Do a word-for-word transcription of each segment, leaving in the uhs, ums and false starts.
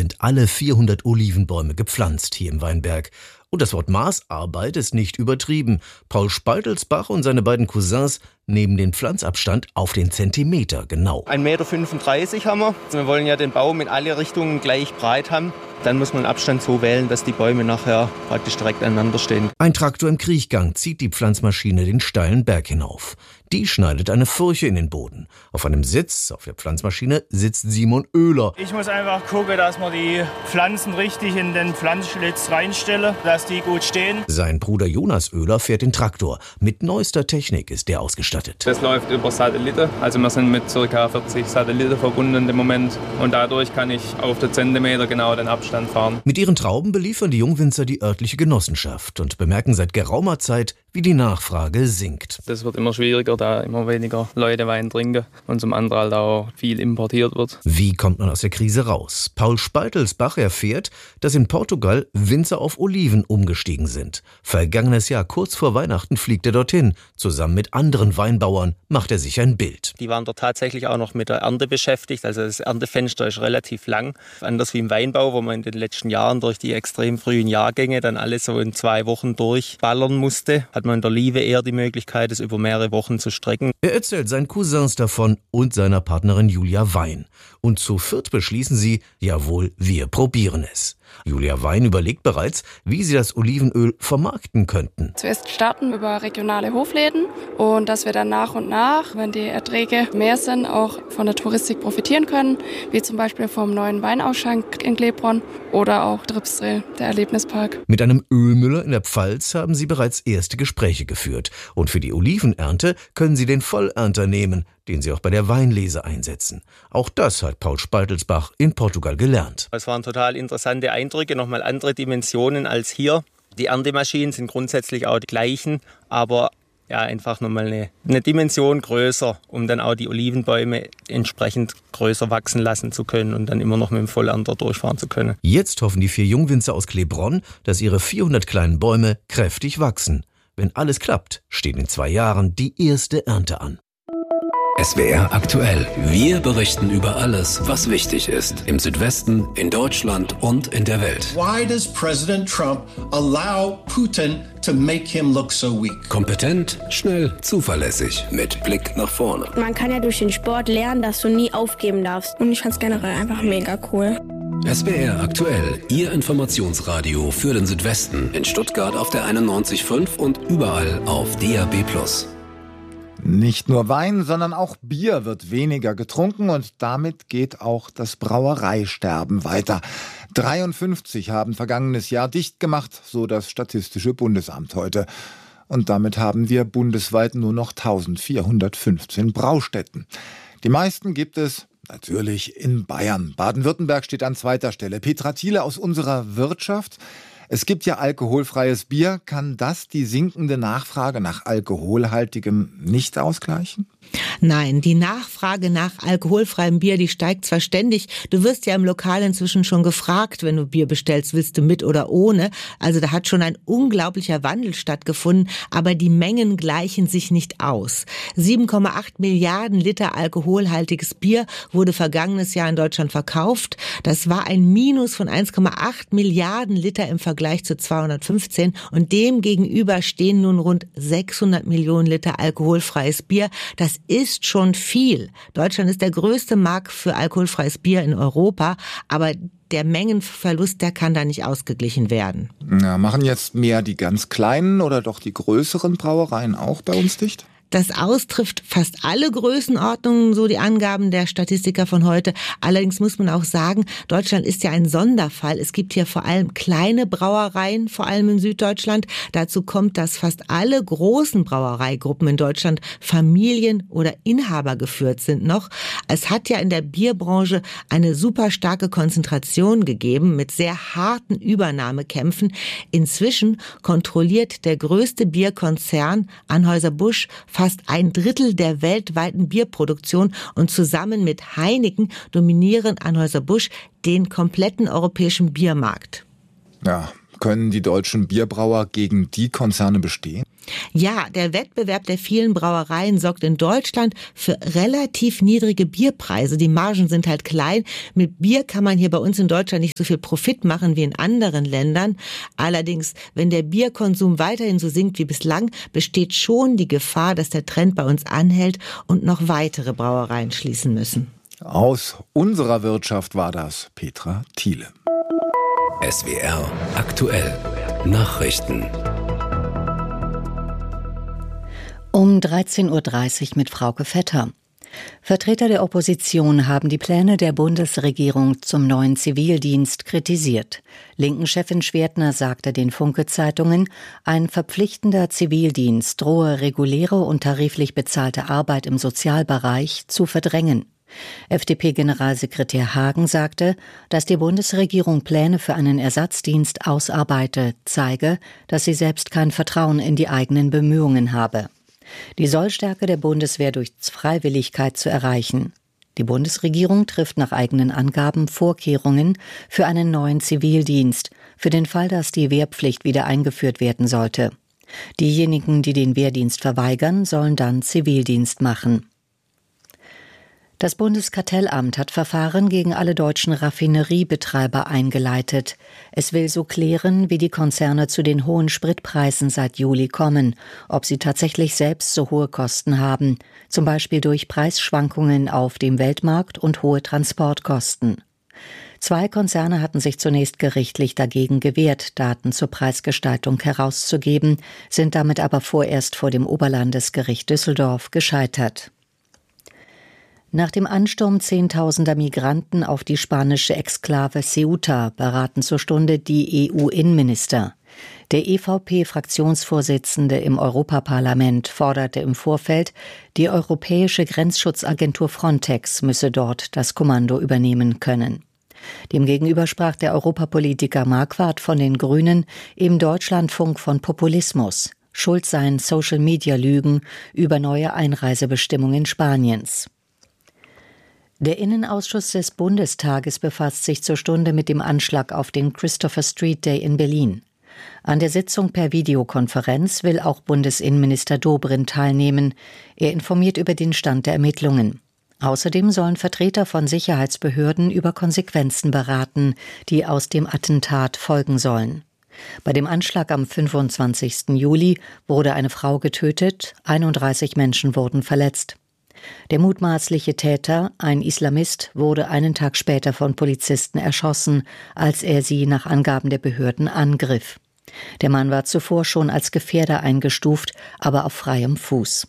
sind alle vierhundert Olivenbäume gepflanzt hier im Weinberg. Und das Wort Maßarbeit ist nicht übertrieben. Paul Speitelsbach und seine beiden Cousins nehmen den Pflanzabstand auf den Zentimeter genau. ein Meter fünfunddreißig haben wir. Wir wollen ja den Baum in alle Richtungen gleich breit haben. Dann muss man den Abstand so wählen, dass die Bäume nachher praktisch direkt aneinander stehen. Ein Traktor im Kriechgang zieht die Pflanzmaschine den steilen Berg hinauf. Die schneidet eine Furche in den Boden. Auf einem Sitz auf der Pflanzmaschine sitzt Simon Oehler. Ich muss einfach gucken, dass man die Pflanzen richtig in den Pflanzschlitz reinstelle, dass die gut stehen. Sein Bruder Jonas Oehler fährt den Traktor. Mit neuester Technik ist der ausgestattet. Das läuft über Satellite. Also wir sind mit ca. vierzig Satelliten verbunden im Moment. Und dadurch kann ich auf den Zentimeter genau den Abstand fahren. Mit ihren Trauben beliefern die Jungwinzer die örtliche Genossenschaft und bemerken seit geraumer Zeit, wie die Nachfrage sinkt. Das wird immer schwieriger, da immer weniger Leute Wein trinken und zum anderen halt auch viel importiert wird. Wie kommt man aus der Krise raus? Paul Speitelsbach erfährt, dass in Portugal Winzer auf Oliven umgestiegen sind. Vergangenes Jahr, kurz vor Weihnachten, fliegt er dorthin. Zusammen mit anderen Weinbauern macht er sich ein Bild. Die waren dort tatsächlich auch noch mit der Ernte beschäftigt. Also das Erntefenster ist relativ lang. Anders wie im Weinbau, wo man in den letzten Jahren durch die extrem frühen Jahrgänge dann alles so in zwei Wochen durchballern musste, hat man in der Liebe eher die Möglichkeit, es über mehrere Wochen zu strecken. Er erzählt seinen Cousins davon und seiner Partnerin Julia Wein. Und zu viert beschließen sie, jawohl, wir probieren es. Julia Wein überlegt bereits, wie sie das Olivenöl vermarkten könnten. Zuerst starten über regionale Hofläden und dass wir dann nach und nach, wenn die Erträge mehr sind, auch von der Touristik profitieren können, wie zum Beispiel vom neuen Weinausschank in Glebronn oder auch Dripsdrill, der Erlebnispark. Mit einem Ölmüller in der Pfalz haben sie bereits erste Gespräche geführt. Und für die Olivenernte können sie den Vollernter nehmen, den sie auch bei der Weinlese einsetzen. Auch das hat Paul Speitelsbach in Portugal gelernt. Es waren total interessante Eindrücke, nochmal andere Dimensionen als hier. Die Erntemaschinen sind grundsätzlich auch die gleichen, aber ja, einfach nochmal eine, eine Dimension größer, um dann auch die Olivenbäume entsprechend größer wachsen lassen zu können und dann immer noch mit dem Vollernter durchfahren zu können. Jetzt hoffen die vier Jungwinzer aus Glebronn, dass ihre vierhundert kleinen Bäume kräftig wachsen. Wenn alles klappt, steht in zwei Jahren die erste Ernte an. S W R aktuell. Wir berichten über alles, was wichtig ist. Im Südwesten, in Deutschland und in der Welt. Why does President Trump allow Putin to make him look so weak? Kompetent, schnell, zuverlässig, mit Blick nach vorne. Man kann ja durch den Sport lernen, dass du nie aufgeben darfst. Und ich fand's generell einfach mega cool. S W R aktuell, Ihr Informationsradio für den Südwesten. In Stuttgart auf der einundneunzig Komma fünf und überall auf D A B plus. Nicht nur Wein, sondern auch Bier wird weniger getrunken und damit geht auch das Brauereisterben weiter. dreiundfünfzig haben vergangenes Jahr dicht gemacht, so das Statistische Bundesamt heute. Und damit haben wir bundesweit nur noch eintausendvierhundertfünfzehn Braustätten. Die meisten gibt es natürlich in Bayern. Baden-Württemberg steht an zweiter Stelle. Petra Thiele aus unserer Wirtschaft. Es gibt ja alkoholfreies Bier. Kann das die sinkende Nachfrage nach alkoholhaltigem nicht ausgleichen? Nein, die Nachfrage nach alkoholfreiem Bier, die steigt zwar ständig. Du wirst ja im Lokal inzwischen schon gefragt, wenn du Bier bestellst, willst du mit oder ohne. Also da hat schon ein unglaublicher Wandel stattgefunden, aber die Mengen gleichen sich nicht aus. sieben Komma acht Milliarden Liter alkoholhaltiges Bier wurde vergangenes Jahr in Deutschland verkauft. Das war ein Minus von eins Komma acht Milliarden Liter im Vergleich zu zweihundertfünfzehn und dem gegenüber stehen nun rund sechshundert Millionen Liter alkoholfreies Bier. Das ist schon viel. Deutschland ist der größte Markt für alkoholfreies Bier in Europa, aber der Mengenverlust, der kann da nicht ausgeglichen werden. Ja, machen jetzt mehr die ganz kleinen oder doch die größeren Brauereien auch bei uns dicht? Das austrifft fast alle Größenordnungen, so die Angaben der Statistiker von heute. Allerdings muss man auch sagen, Deutschland ist ja ein Sonderfall. Es gibt hier vor allem kleine Brauereien, vor allem in Süddeutschland. Dazu kommt, dass fast alle großen Brauereigruppen in Deutschland Familien- oder Inhaber geführt sind noch. Es hat ja in der Bierbranche eine super starke Konzentration gegeben mit sehr harten Übernahmekämpfen. Inzwischen kontrolliert der größte Bierkonzern Anheuser-Busch fast ein Drittel der weltweiten Bierproduktion und zusammen mit Heineken dominieren Anheuser-Busch den kompletten europäischen Biermarkt. Ja, können die deutschen Bierbrauer gegen die Konzerne bestehen? Ja, der Wettbewerb der vielen Brauereien sorgt in Deutschland für relativ niedrige Bierpreise. Die Margen sind halt klein. Mit Bier kann man hier bei uns in Deutschland nicht so viel Profit machen wie in anderen Ländern. Allerdings, wenn der Bierkonsum weiterhin so sinkt wie bislang, besteht schon die Gefahr, dass der Trend bei uns anhält und noch weitere Brauereien schließen müssen. Aus unserer Wirtschaft war das Petra Thiele. S W R aktuell Nachrichten. Um dreizehn Uhr dreißig mit Frauke Vetter. Vertreter der Opposition haben die Pläne der Bundesregierung zum neuen Zivildienst kritisiert. Linken-Chefin Schwertner sagte den Funke-Zeitungen, ein verpflichtender Zivildienst drohe reguläre und tariflich bezahlte Arbeit im Sozialbereich zu verdrängen. F D P-Generalsekretär Hagen sagte, dass die Bundesregierung Pläne für einen Ersatzdienst ausarbeite, zeige, dass sie selbst kein Vertrauen in die eigenen Bemühungen habe. Die Sollstärke der Bundeswehr durch Freiwilligkeit zu erreichen. Die Bundesregierung trifft nach eigenen Angaben Vorkehrungen für einen neuen Zivildienst, für den Fall, dass die Wehrpflicht wieder eingeführt werden sollte. Diejenigen, die den Wehrdienst verweigern, sollen dann Zivildienst machen. Das Bundeskartellamt hat Verfahren gegen alle deutschen Raffineriebetreiber eingeleitet. Es will so klären, wie die Konzerne zu den hohen Spritpreisen seit Juli kommen, ob sie tatsächlich selbst so hohe Kosten haben, zum Beispiel durch Preisschwankungen auf dem Weltmarkt und hohe Transportkosten. Zwei Konzerne hatten sich zunächst gerichtlich dagegen gewehrt, Daten zur Preisgestaltung herauszugeben, sind damit aber vorerst vor dem Oberlandesgericht Düsseldorf gescheitert. Nach dem Ansturm zehntausender Migranten auf die spanische Exklave Ceuta beraten zur Stunde die E U-Innenminister. Der E V P-Fraktionsvorsitzende im Europaparlament forderte im Vorfeld, die europäische Grenzschutzagentur Frontex müsse dort das Kommando übernehmen können. Demgegenüber sprach der Europapolitiker Marquardt von den Grünen im Deutschlandfunk von Populismus. Schuld seien Social-Media-Lügen über neue Einreisebestimmungen Spaniens. Der Innenausschuss des Bundestages befasst sich zur Stunde mit dem Anschlag auf den Christopher Street Day in Berlin. An der Sitzung per Videokonferenz will auch Bundesinnenminister Dobrindt teilnehmen. Er informiert über den Stand der Ermittlungen. Außerdem sollen Vertreter von Sicherheitsbehörden über Konsequenzen beraten, die aus dem Attentat folgen sollen. Bei dem Anschlag am fünfundzwanzigsten Juli wurde eine Frau getötet, einunddreißig Menschen wurden verletzt. Der mutmaßliche Täter, ein Islamist, wurde einen Tag später von Polizisten erschossen, als er sie nach Angaben der Behörden angriff. Der Mann war zuvor schon als Gefährder eingestuft, aber auf freiem Fuß.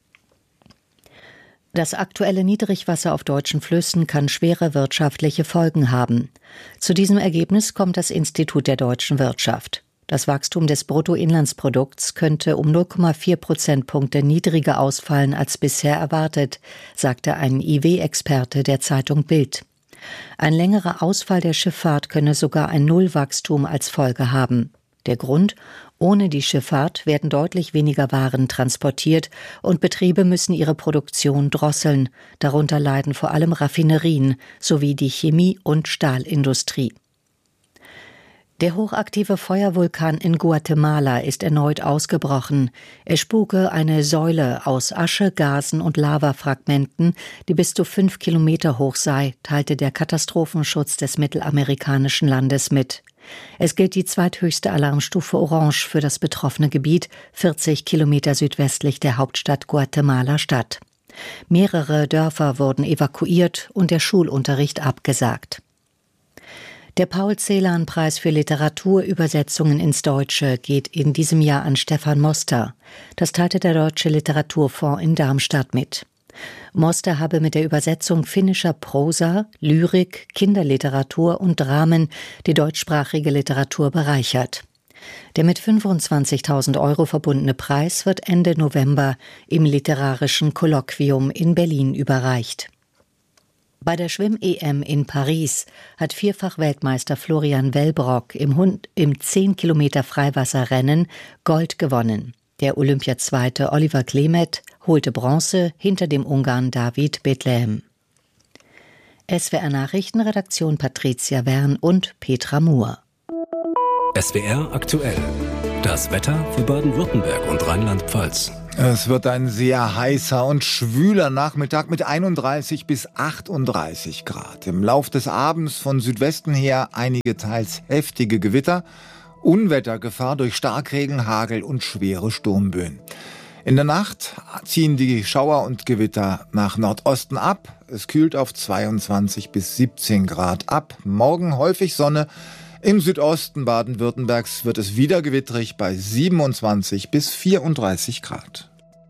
Das aktuelle Niedrigwasser auf deutschen Flüssen kann schwere wirtschaftliche Folgen haben. Zu diesem Ergebnis kommt das Institut der deutschen Wirtschaft. Das Wachstum des Bruttoinlandsprodukts könnte um null Komma vier Prozentpunkte niedriger ausfallen als bisher erwartet, sagte ein I W-Experte der Zeitung Bild. Ein längerer Ausfall der Schifffahrt könne sogar ein Nullwachstum als Folge haben. Der Grund: Ohne die Schifffahrt werden deutlich weniger Waren transportiert und Betriebe müssen ihre Produktion drosseln. Darunter leiden vor allem Raffinerien sowie die Chemie- und Stahlindustrie. Der hochaktive Feuervulkan in Guatemala ist erneut ausgebrochen. Er spuke eine Säule aus Asche, Gasen und Lavafragmenten, die bis zu fünf Kilometer hoch sei, teilte der Katastrophenschutz des mittelamerikanischen Landes mit. Es gilt die zweithöchste Alarmstufe Orange für das betroffene Gebiet, vierzig Kilometer südwestlich der Hauptstadt Guatemala-Stadt. Mehrere Dörfer wurden evakuiert und der Schulunterricht abgesagt. Der Paul-Celan-Preis für Literaturübersetzungen ins Deutsche geht in diesem Jahr an Stefan Moster. Das teilte der Deutsche Literaturfonds in Darmstadt mit. Moster habe mit der Übersetzung finnischer Prosa, Lyrik, Kinderliteratur und Dramen die deutschsprachige Literatur bereichert. Der mit fünfundzwanzigtausend Euro verbundene Preis wird Ende November im Literarischen Kolloquium in Berlin überreicht. Bei der Schwimm-E M in Paris hat Vierfach-Weltmeister Florian Wellbrock im, Hund, im zehn Kilometer Freiwasserrennen Gold gewonnen. Der Olympiazweite Oliver Klemet holte Bronze hinter dem Ungarn David Bethlehem. S W R Nachrichtenredaktion Patricia Wern und Petra Muhr. S W R aktuell. Das Wetter für Baden-Württemberg und Rheinland-Pfalz. Es wird ein sehr heißer und schwüler Nachmittag mit einunddreißig bis achtunddreißig Grad. Im Lauf des Abends von Südwesten her einige teils heftige Gewitter, Unwettergefahr durch Starkregen, Hagel und schwere Sturmböen. In der Nacht ziehen die Schauer und Gewitter nach Nordosten ab. Es kühlt auf zweiundzwanzig bis siebzehn Grad ab. Morgen häufig Sonne. Im Südosten Baden-Württembergs wird es wieder gewittrig bei siebenundzwanzig bis vierunddreißig Grad.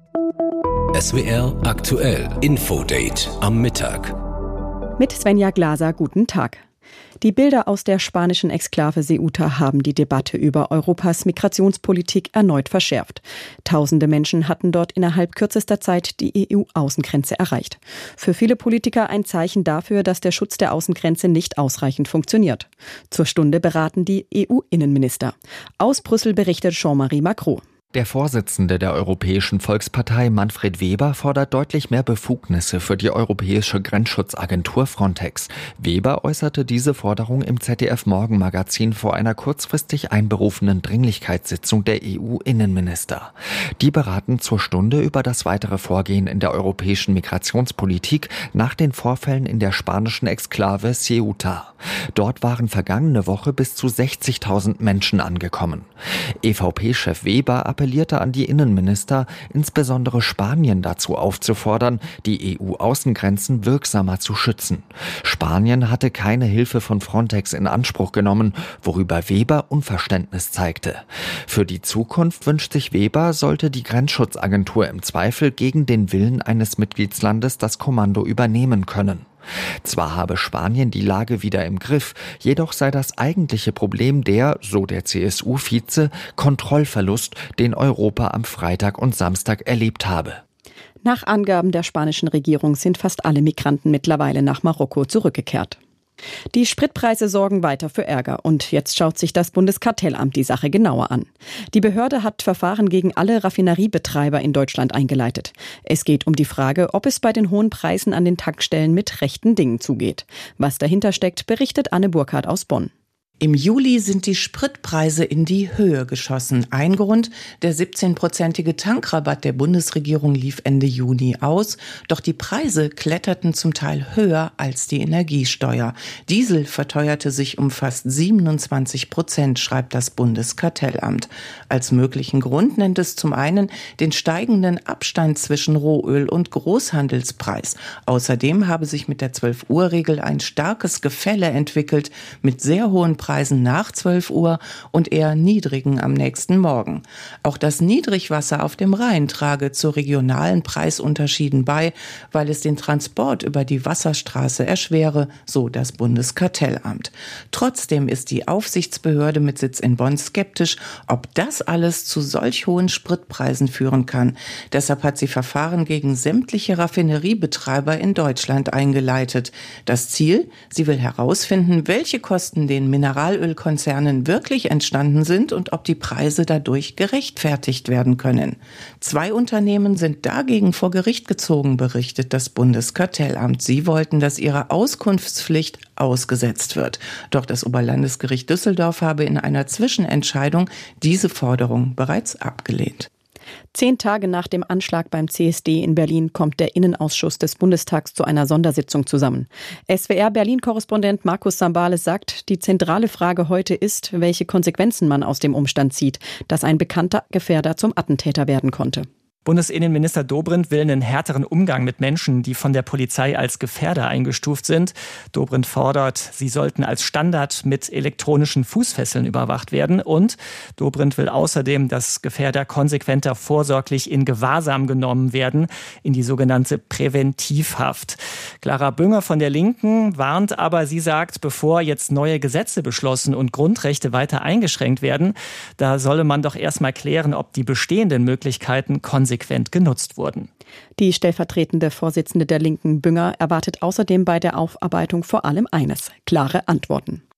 S W R aktuell Infodate am Mittag. Mit Svenja Glaser, guten Tag. Die Bilder aus der spanischen Exklave Ceuta haben die Debatte über Europas Migrationspolitik erneut verschärft. Tausende Menschen hatten dort innerhalb kürzester Zeit die E U-Außengrenze erreicht. Für viele Politiker ein Zeichen dafür, dass der Schutz der Außengrenze nicht ausreichend funktioniert. Zur Stunde beraten die E U-Innenminister. Aus Brüssel berichtet Jean-Marie Macron. Der Vorsitzende der Europäischen Volkspartei Manfred Weber fordert deutlich mehr Befugnisse für die Europäische Grenzschutzagentur Frontex. Weber äußerte diese Forderung im Z D F-Morgenmagazin vor einer kurzfristig einberufenen Dringlichkeitssitzung der E U-Innenminister. Die beraten zur Stunde über das weitere Vorgehen in der europäischen Migrationspolitik nach den Vorfällen in der spanischen Exklave Ceuta. Dort waren vergangene Woche bis zu sechzigtausend Menschen angekommen. E V P-Chef Weber appellierte an die Innenminister, insbesondere Spanien dazu aufzufordern, die E U-Außengrenzen wirksamer zu schützen. Spanien hatte keine Hilfe von Frontex in Anspruch genommen, worüber Weber Unverständnis zeigte. Für die Zukunft wünscht sich Weber, sollte die Grenzschutzagentur im Zweifel gegen den Willen eines Mitgliedslandes das Kommando übernehmen können. Zwar habe Spanien die Lage wieder im Griff, jedoch sei das eigentliche Problem der, so der C S U-Vize, Kontrollverlust, den Europa am Freitag und Samstag erlebt habe. Nach Angaben der spanischen Regierung sind fast alle Migranten mittlerweile nach Marokko zurückgekehrt. Die Spritpreise sorgen weiter für Ärger und jetzt schaut sich das Bundeskartellamt die Sache genauer an. Die Behörde hat Verfahren gegen alle Raffineriebetreiber in Deutschland eingeleitet. Es geht um die Frage, ob es bei den hohen Preisen an den Tankstellen mit rechten Dingen zugeht. Was dahinter steckt, berichtet Anne Burkhardt aus Bonn. Im Juli sind die Spritpreise in die Höhe geschossen. Ein Grund, der siebzehnprozentige Tankrabatt der Bundesregierung lief Ende Juni aus. Doch die Preise kletterten zum Teil höher als die Energiesteuer. Diesel verteuerte sich um fast siebenundzwanzig Prozent, schreibt das Bundeskartellamt. Als möglichen Grund nennt es zum einen den steigenden Abstand zwischen Rohöl und Großhandelspreis. Außerdem habe sich mit der zwölf-Uhr-Regel ein starkes Gefälle entwickelt mit sehr hohen Preisen nach zwölf Uhr und eher niedrigen am nächsten Morgen. Auch das Niedrigwasser auf dem Rhein trage zu regionalen Preisunterschieden bei, weil es den Transport über die Wasserstraße erschwere, so das Bundeskartellamt. Trotzdem ist die Aufsichtsbehörde mit Sitz in Bonn skeptisch, ob das alles zu solch hohen Spritpreisen führen kann. Deshalb hat sie Verfahren gegen sämtliche Raffineriebetreiber in Deutschland eingeleitet. Das Ziel? Sie will herausfinden, welche Kosten den Mineralölkonzernen wirklich entstanden sind und ob die Preise dadurch gerechtfertigt werden können. Zwei Unternehmen sind dagegen vor Gericht gezogen, berichtet das Bundeskartellamt. Sie wollten, dass ihre Auskunftspflicht ausgesetzt wird. Doch das Oberlandesgericht Düsseldorf habe in einer Zwischenentscheidung diese Forderung bereits abgelehnt. Zehn Tage nach dem Anschlag beim C S D in Berlin kommt der Innenausschuss des Bundestags zu einer Sondersitzung zusammen. S W R Berlin-Korrespondent Markus Sambales sagt, die zentrale Frage heute ist, welche Konsequenzen man aus dem Umstand zieht, dass ein bekannter Gefährder zum Attentäter werden konnte. Bundesinnenminister Dobrindt will einen härteren Umgang mit Menschen, die von der Polizei als Gefährder eingestuft sind. Dobrindt fordert, sie sollten als Standard mit elektronischen Fußfesseln überwacht werden. Und Dobrindt will außerdem, dass Gefährder konsequenter vorsorglich in Gewahrsam genommen werden, in die sogenannte Präventivhaft. Clara Bünger von der Linken warnt aber, sie sagt, bevor jetzt neue Gesetze beschlossen und Grundrechte weiter eingeschränkt werden, da solle man doch erstmal klären, ob die bestehenden Möglichkeiten konsequent konsequent genutzt wurden. Die stellvertretende Vorsitzende der Linken, Bünger, erwartet außerdem bei der Aufarbeitung vor allem eines: klare Antworten.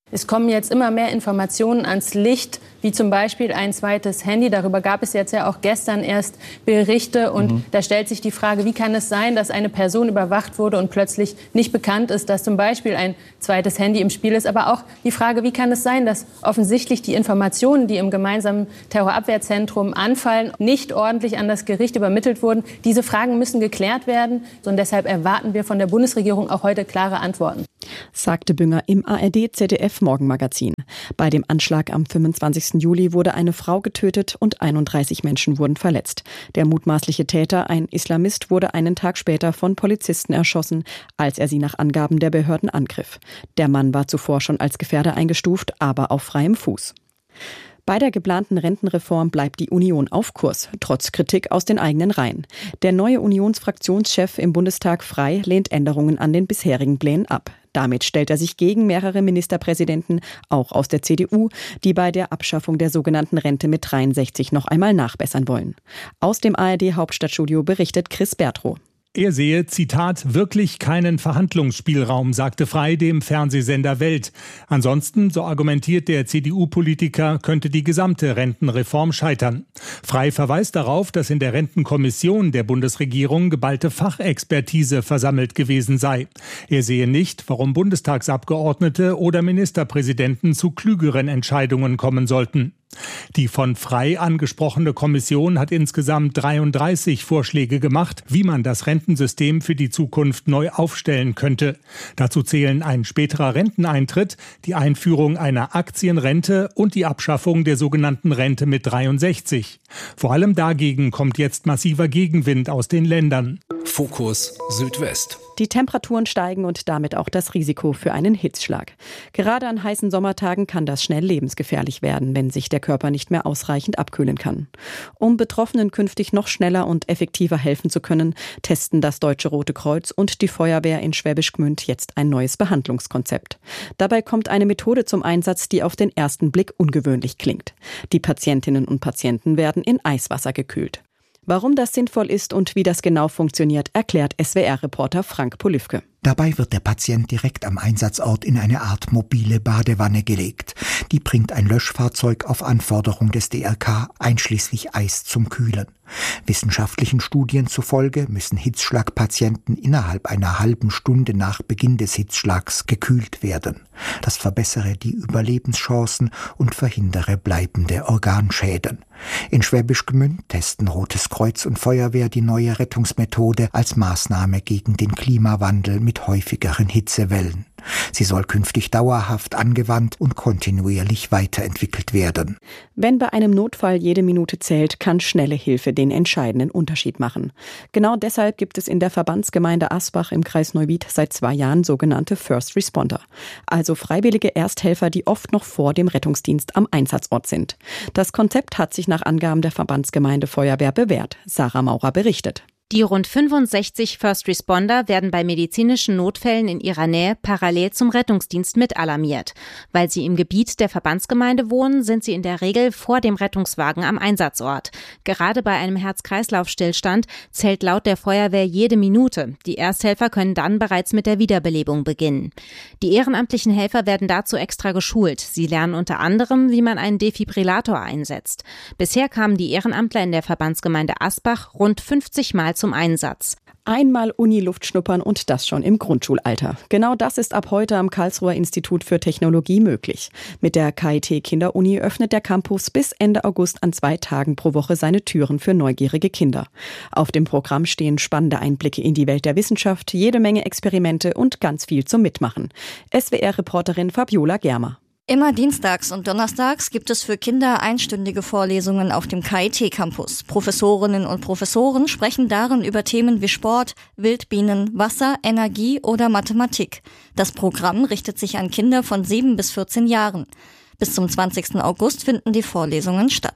Es kommen jetzt immer mehr Informationen ans Licht, wie zum Beispiel ein zweites Handy. Darüber gab es jetzt ja auch gestern erst Berichte. Und mhm. da stellt sich die Frage, wie kann es sein, dass eine Person überwacht wurde und plötzlich nicht bekannt ist, dass zum Beispiel ein zweites Handy im Spiel ist. Aber auch die Frage, wie kann es sein, dass offensichtlich die Informationen, die im gemeinsamen Terrorabwehrzentrum anfallen, nicht ordentlich an das Gericht übermittelt wurden. Diese Fragen müssen geklärt werden. Und deshalb erwarten wir von der Bundesregierung auch heute klare Antworten. Sagte Bünger im A R D-Z D F-Morgenmagazin. Bei dem Anschlag am fünfundzwanzigsten Juli wurde eine Frau getötet und einunddreißig Menschen wurden verletzt. Der mutmaßliche Täter, ein Islamist, wurde einen Tag später von Polizisten erschossen, als er sie nach Angaben der Behörden angriff. Der Mann war zuvor schon als Gefährder eingestuft, aber auf freiem Fuß. Bei der geplanten Rentenreform bleibt die Union auf Kurs, trotz Kritik aus den eigenen Reihen. Der neue Unionsfraktionschef im Bundestag Frey lehnt Änderungen an den bisherigen Plänen ab. Damit stellt er sich gegen mehrere Ministerpräsidenten, auch aus der C D U, die bei der Abschaffung der sogenannten Rente mit dreiundsechzig noch einmal nachbessern wollen. Aus dem A R D-Hauptstadtstudio berichtet Chris Bertrow. Er sehe, Zitat, wirklich keinen Verhandlungsspielraum, sagte Frey dem Fernsehsender Welt. Ansonsten, so argumentiert der C D U-Politiker, könnte die gesamte Rentenreform scheitern. Frey verweist darauf, dass in der Rentenkommission der Bundesregierung geballte Fachexpertise versammelt gewesen sei. Er sehe nicht, warum Bundestagsabgeordnete oder Ministerpräsidenten zu klügeren Entscheidungen kommen sollten. Die von Frey angesprochene Kommission hat insgesamt dreiunddreißig Vorschläge gemacht, wie man das Rentensystem für die Zukunft neu aufstellen könnte. Dazu zählen ein späterer Renteneintritt, die Einführung einer Aktienrente und die Abschaffung der sogenannten Rente mit dreiundsechzig. Vor allem dagegen kommt jetzt massiver Gegenwind aus den Ländern. Fokus Südwest. Die Temperaturen steigen und damit auch das Risiko für einen Hitzschlag. Gerade an heißen Sommertagen kann das schnell lebensgefährlich werden, wenn sich der Körper nicht mehr ausreichend abkühlen kann. Um Betroffenen künftig noch schneller und effektiver helfen zu können, testen das Deutsche Rote Kreuz und die Feuerwehr in Schwäbisch Gmünd jetzt ein neues Behandlungskonzept. Dabei kommt eine Methode zum Einsatz, die auf den ersten Blick ungewöhnlich klingt. Die Patientinnen und Patienten werden in Eiswasser gekühlt. Warum das sinnvoll ist und wie das genau funktioniert, erklärt S W R-Reporter Frank Polivke. Dabei wird der Patient direkt am Einsatzort in eine Art mobile Badewanne gelegt. Die bringt ein Löschfahrzeug auf Anforderung des D R K, einschließlich Eis zum Kühlen. Wissenschaftlichen Studien zufolge müssen Hitzschlagpatienten innerhalb einer halben Stunde nach Beginn des Hitzschlags gekühlt werden. Das verbessere die Überlebenschancen und verhindere bleibende Organschäden. In Schwäbisch Gmünd testen Rotes Kreuz und Feuerwehr die neue Rettungsmethode als Maßnahme gegen den Klimawandel mit häufigeren Hitzewellen. Sie soll künftig dauerhaft angewandt und kontinuierlich weiterentwickelt werden. Wenn bei einem Notfall jede Minute zählt, kann schnelle Hilfe den entscheidenden Unterschied machen. Genau deshalb gibt es in der Verbandsgemeinde Asbach im Kreis Neuwied seit zwei Jahren sogenannte First Responder. Also freiwillige Ersthelfer, die oft noch vor dem Rettungsdienst am Einsatzort sind. Das Konzept hat sich nach Angaben der Verbandsgemeinde Feuerwehr bewährt. Sarah Maurer berichtet. Die rund fünfundsechzig First Responder werden bei medizinischen Notfällen in ihrer Nähe parallel zum Rettungsdienst mit alarmiert. Weil sie im Gebiet der Verbandsgemeinde wohnen, sind sie in der Regel vor dem Rettungswagen am Einsatzort. Gerade bei einem Herz-Kreislauf-Stillstand zählt laut der Feuerwehr jede Minute. Die Ersthelfer können dann bereits mit der Wiederbelebung beginnen. Die ehrenamtlichen Helfer werden dazu extra geschult. Sie lernen unter anderem, wie man einen Defibrillator einsetzt. Bisher kamen die Ehrenamtler in der Verbandsgemeinde Asbach rund fünfzig Mal zum Einsatz. Einmal Uni-Luft schnuppern und das schon im Grundschulalter. Genau das ist ab heute am Karlsruher Institut für Technologie möglich. Mit der K I T Kinderuni öffnet der Campus bis Ende August an zwei Tagen pro Woche seine Türen für neugierige Kinder. Auf dem Programm stehen spannende Einblicke in die Welt der Wissenschaft, jede Menge Experimente und ganz viel zum Mitmachen. S W R-Reporterin Fabiola Germer. Immer dienstags und donnerstags gibt es für Kinder einstündige Vorlesungen auf dem K I T-Campus. Professorinnen und Professoren sprechen darin über Themen wie Sport, Wildbienen, Wasser, Energie oder Mathematik. Das Programm richtet sich an Kinder von sieben bis vierzehn Jahren. Bis zum zwanzigsten August finden die Vorlesungen statt.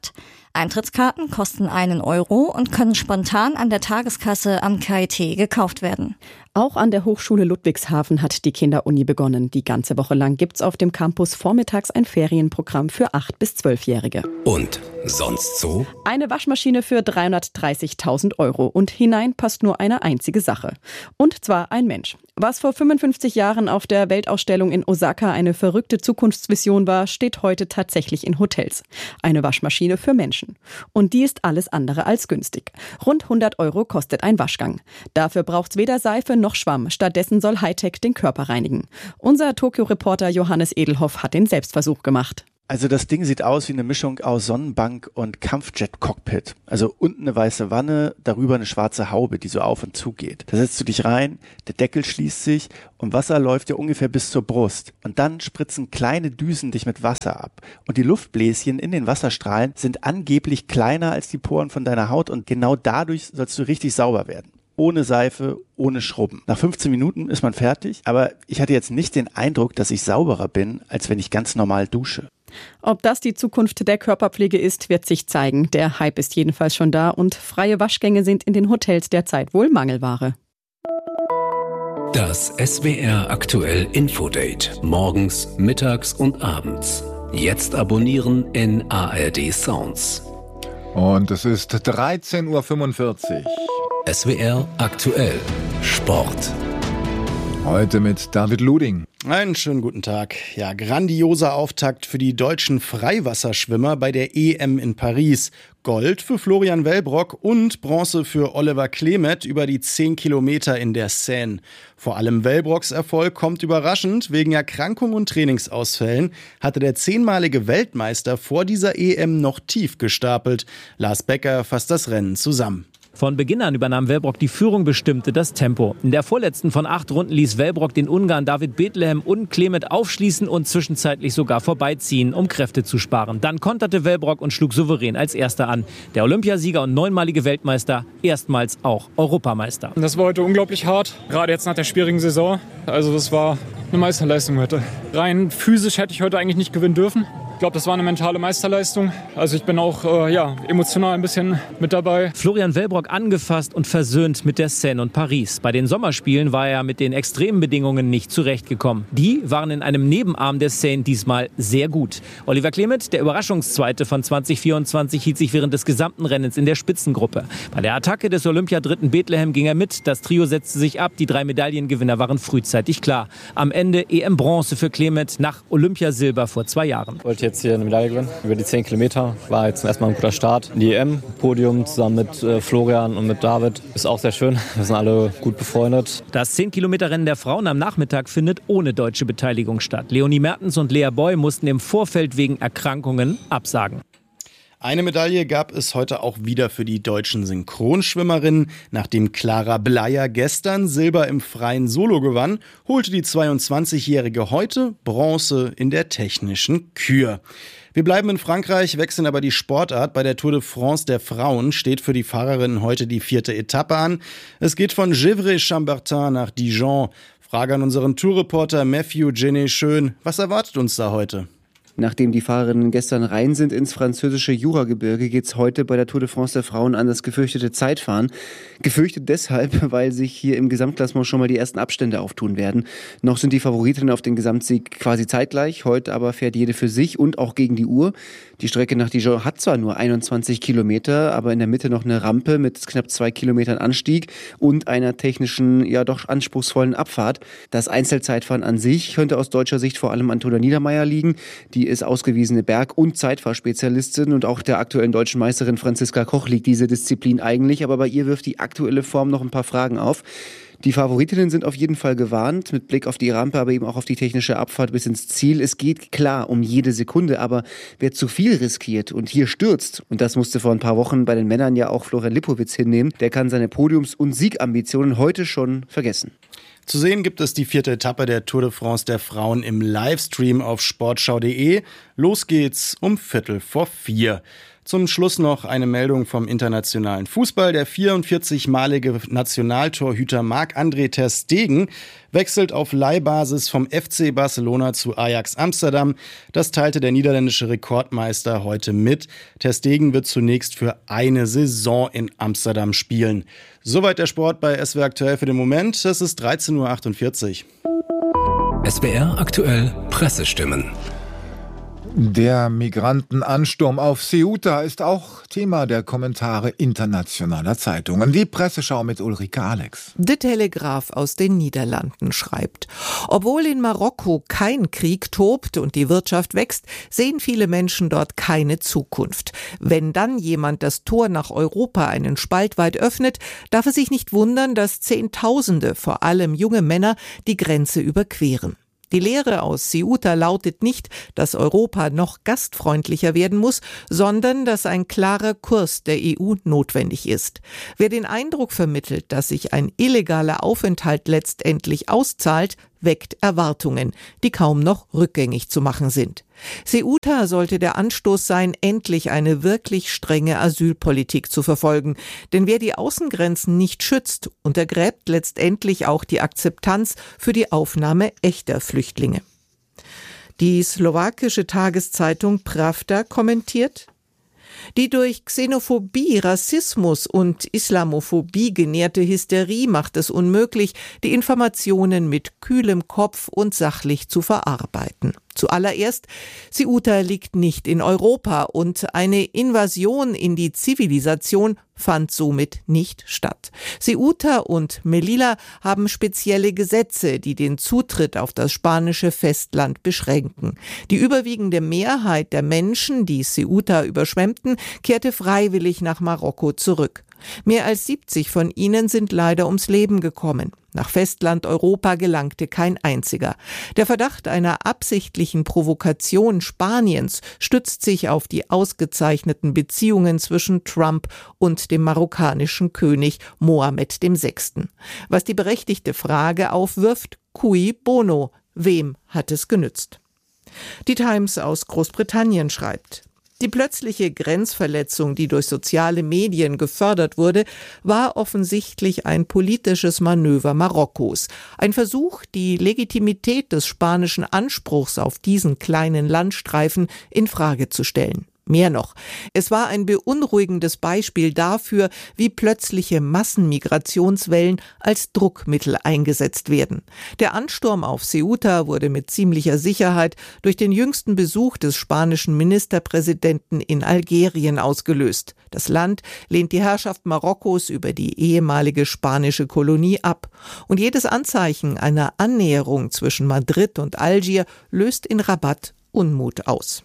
Eintrittskarten kosten einen Euro und können spontan an der Tageskasse am K I T gekauft werden. Auch an der Hochschule Ludwigshafen hat die Kinderuni begonnen. Die ganze Woche lang gibt's auf dem Campus vormittags ein Ferienprogramm für acht- bis zwölfjährige. Und sonst so? Eine Waschmaschine für dreihundertdreißigtausend Euro und hinein passt nur eine einzige Sache. Und zwar ein Mensch. Was vor fünfundfünfzig Jahren auf der Weltausstellung in Osaka eine verrückte Zukunftsvision war, steht heute tatsächlich in Hotels. Eine Waschmaschine für Menschen. Und die ist alles andere als günstig. Rund hundert Euro kostet ein Waschgang. Dafür braucht's weder Seife noch Schwamm. Stattdessen soll Hightech den Körper reinigen. Unser Tokio-Reporter Johannes Edelhoff hat den Selbstversuch gemacht. Also das Ding sieht aus wie eine Mischung aus Sonnenbank und Kampfjet-Cockpit. Also unten eine weiße Wanne, darüber eine schwarze Haube, die so auf und zu geht. Da setzt du dich rein, der Deckel schließt sich und Wasser läuft dir ungefähr bis zur Brust. Und dann spritzen kleine Düsen dich mit Wasser ab. Und die Luftbläschen in den Wasserstrahlen sind angeblich kleiner als die Poren von deiner Haut und genau dadurch sollst du richtig sauber werden. Ohne Seife, ohne Schrubben. Nach fünfzehn Minuten ist man fertig, aber ich hatte jetzt nicht den Eindruck, dass ich sauberer bin, als wenn ich ganz normal dusche. Ob das die Zukunft der Körperpflege ist, wird sich zeigen. Der Hype ist jedenfalls schon da und freie Waschgänge sind in den Hotels derzeit wohl Mangelware. Das S W R aktuell Infodate. Morgens, mittags und abends. Jetzt abonnieren in A R D Sounds. Und es ist dreizehn Uhr fünfundvierzig. S W R aktuell Sport. Heute mit David Luding. Einen schönen guten Tag. Ja, grandioser Auftakt für die deutschen Freiwasserschwimmer bei der E M in Paris. Gold für Florian Wellbrock und Bronze für Oliver Klemet über die zehn Kilometer in der Seine. Vor allem Wellbrocks Erfolg kommt überraschend. Wegen Erkrankung und Trainingsausfällen hatte der zehnmalige Weltmeister vor dieser E M noch tief gestapelt. Lars Becker fasst das Rennen zusammen. Von Beginn an übernahm Wellbrock die Führung, bestimmte das Tempo. In der vorletzten von acht Runden ließ Wellbrock den Ungarn David Bethlehem und Klemet aufschließen und zwischenzeitlich sogar vorbeiziehen, um Kräfte zu sparen. Dann konterte Wellbrock und schlug souverän als Erster an. Der Olympiasieger und neunmalige Weltmeister, erstmals auch Europameister. Das war heute unglaublich hart, gerade jetzt nach der schwierigen Saison. Also das war eine Meisterleistung heute. Rein physisch hätte ich heute eigentlich nicht gewinnen dürfen. Ich glaube, das war eine mentale Meisterleistung. Also ich bin auch äh, ja, emotional ein bisschen mit dabei. Florian Wellbrock angefasst und versöhnt mit der Seine und Paris. Bei den Sommerspielen war er mit den extremen Bedingungen nicht zurechtgekommen. Die waren in einem Nebenarm der Seine diesmal sehr gut. Oliver Klemet, der Überraschungszweite von zwanzig vierundzwanzig, hielt sich während des gesamten Rennens in der Spitzengruppe. Bei der Attacke des Olympiadritten Bethlehem ging er mit. Das Trio setzte sich ab. Die drei Medaillengewinner waren frühzeitig klar. Am Ende E M-Bronze für Klemet nach Olympiasilber vor zwei Jahren. Jetzt hier eine Medaille gewinnen. Über die zehn Kilometer war jetzt erstmal ein guter Start in die E M. Podium zusammen mit äh, Florian und mit David ist auch sehr schön. Wir sind alle gut befreundet. Das zehn Kilometer Rennen der Frauen am Nachmittag findet ohne deutsche Beteiligung statt. Leonie Mertens und Lea Boy mussten im Vorfeld wegen Erkrankungen absagen. Eine Medaille gab es heute auch wieder für die deutschen Synchronschwimmerinnen. Nachdem Clara Bleier gestern Silber im freien Solo gewann, holte die zweiundzwanzigjährige heute Bronze in der technischen Kür. Wir bleiben in Frankreich, wechseln aber die Sportart. Bei der Tour de France der Frauen steht für die Fahrerinnen heute die vierte Etappe an. Es geht von Givry-Chambertin nach Dijon. Frage an unseren Tourreporter Matthew Genet-Schön. Was erwartet uns da heute? Nachdem die Fahrerinnen gestern rein sind ins französische Juragebirge, geht's heute bei der Tour de France der Frauen an das gefürchtete Zeitfahren. Gefürchtet deshalb, weil sich hier im Gesamtklassement schon mal die ersten Abstände auftun werden. Noch sind die Favoritinnen auf den Gesamtsieg quasi zeitgleich. Heute aber fährt jede für sich und auch gegen die Uhr. Die Strecke nach Dijon hat zwar nur einundzwanzig Kilometer, aber in der Mitte noch eine Rampe mit knapp zwei Kilometern Anstieg und einer technischen, ja doch anspruchsvollen Abfahrt. Das Einzelzeitfahren an sich könnte aus deutscher Sicht vor allem an Toda Niedermeyer liegen. Die ist ausgewiesene Berg- und Zeitfahrspezialistin und auch der aktuellen deutschen Meisterin Franziska Koch liegt diese Disziplin eigentlich, aber bei ihr wirft die aktuelle Form noch ein paar Fragen auf. Die Favoritinnen sind auf jeden Fall gewarnt, mit Blick auf die Rampe, aber eben auch auf die technische Abfahrt bis ins Ziel. Es geht klar um jede Sekunde, aber wer zu viel riskiert und hier stürzt, und das musste vor ein paar Wochen bei den Männern ja auch Florian Lipowitz hinnehmen, der kann seine Podiums- und Siegambitionen heute schon vergessen. Zu sehen gibt es die vierte Etappe der Tour de France der Frauen im Livestream auf sportschau punkt de. Los geht's um Viertel vor vier. Zum Schluss noch eine Meldung vom internationalen Fußball. Der vierundvierzigmalige Nationaltorhüter Marc-André ter Stegen wechselt auf Leihbasis vom F C Barcelona zu Ajax Amsterdam. Das teilte der niederländische Rekordmeister heute mit. Ter Stegen wird zunächst für eine Saison in Amsterdam spielen. Soweit der Sport bei S W R aktuell für den Moment. Es ist dreizehn Uhr achtundvierzig. S W R aktuell Pressestimmen. Der Migrantenansturm auf Ceuta ist auch Thema der Kommentare internationaler Zeitungen. Die Presseschau mit Ulrike Alex. De Telegraaf aus den Niederlanden schreibt: Obwohl in Marokko kein Krieg tobt und die Wirtschaft wächst, sehen viele Menschen dort keine Zukunft. Wenn dann jemand das Tor nach Europa einen Spalt weit öffnet, darf es sich nicht wundern, dass Zehntausende, vor allem junge Männer, die Grenze überqueren. Die Lehre aus Ceuta lautet nicht, dass Europa noch gastfreundlicher werden muss, sondern dass ein klarer Kurs der E U notwendig ist. Wer den Eindruck vermittelt, dass sich ein illegaler Aufenthalt letztendlich auszahlt, weckt Erwartungen, die kaum noch rückgängig zu machen sind. Ceuta sollte der Anstoß sein, endlich eine wirklich strenge Asylpolitik zu verfolgen. Denn wer die Außengrenzen nicht schützt, untergräbt letztendlich auch die Akzeptanz für die Aufnahme echter Flüchtlinge. Die slowakische Tageszeitung Pravda kommentiert: Die durch Xenophobie, Rassismus und Islamophobie genährte Hysterie macht es unmöglich, die Informationen mit kühlem Kopf und sachlich zu verarbeiten. Zuallererst, Ceuta liegt nicht in Europa und eine Invasion in die Zivilisation fand somit nicht statt. Ceuta und Melilla haben spezielle Gesetze, die den Zutritt auf das spanische Festland beschränken. Die überwiegende Mehrheit der Menschen, die Ceuta überschwemmten, kehrte freiwillig nach Marokko zurück. Mehr als siebzig von ihnen sind leider ums Leben gekommen. Nach Festland Europa gelangte kein einziger. Der Verdacht einer absichtlichen Provokation Spaniens stützt sich auf die ausgezeichneten Beziehungen zwischen Trump und dem marokkanischen König Mohammed der Sechste. Was die berechtigte Frage aufwirft: Cui bono? Wem hat es genützt? Die Times aus Großbritannien schreibt: Die plötzliche Grenzverletzung, die durch soziale Medien gefördert wurde, war offensichtlich ein politisches Manöver Marokkos. Ein Versuch, die Legitimität des spanischen Anspruchs auf diesen kleinen Landstreifen in Frage zu stellen. Mehr noch, es war ein beunruhigendes Beispiel dafür, wie plötzliche Massenmigrationswellen als Druckmittel eingesetzt werden. Der Ansturm auf Ceuta wurde mit ziemlicher Sicherheit durch den jüngsten Besuch des spanischen Ministerpräsidenten in Algerien ausgelöst. Das Land lehnt die Herrschaft Marokkos über die ehemalige spanische Kolonie ab. Und jedes Anzeichen einer Annäherung zwischen Madrid und Algier löst in Rabat Unmut aus.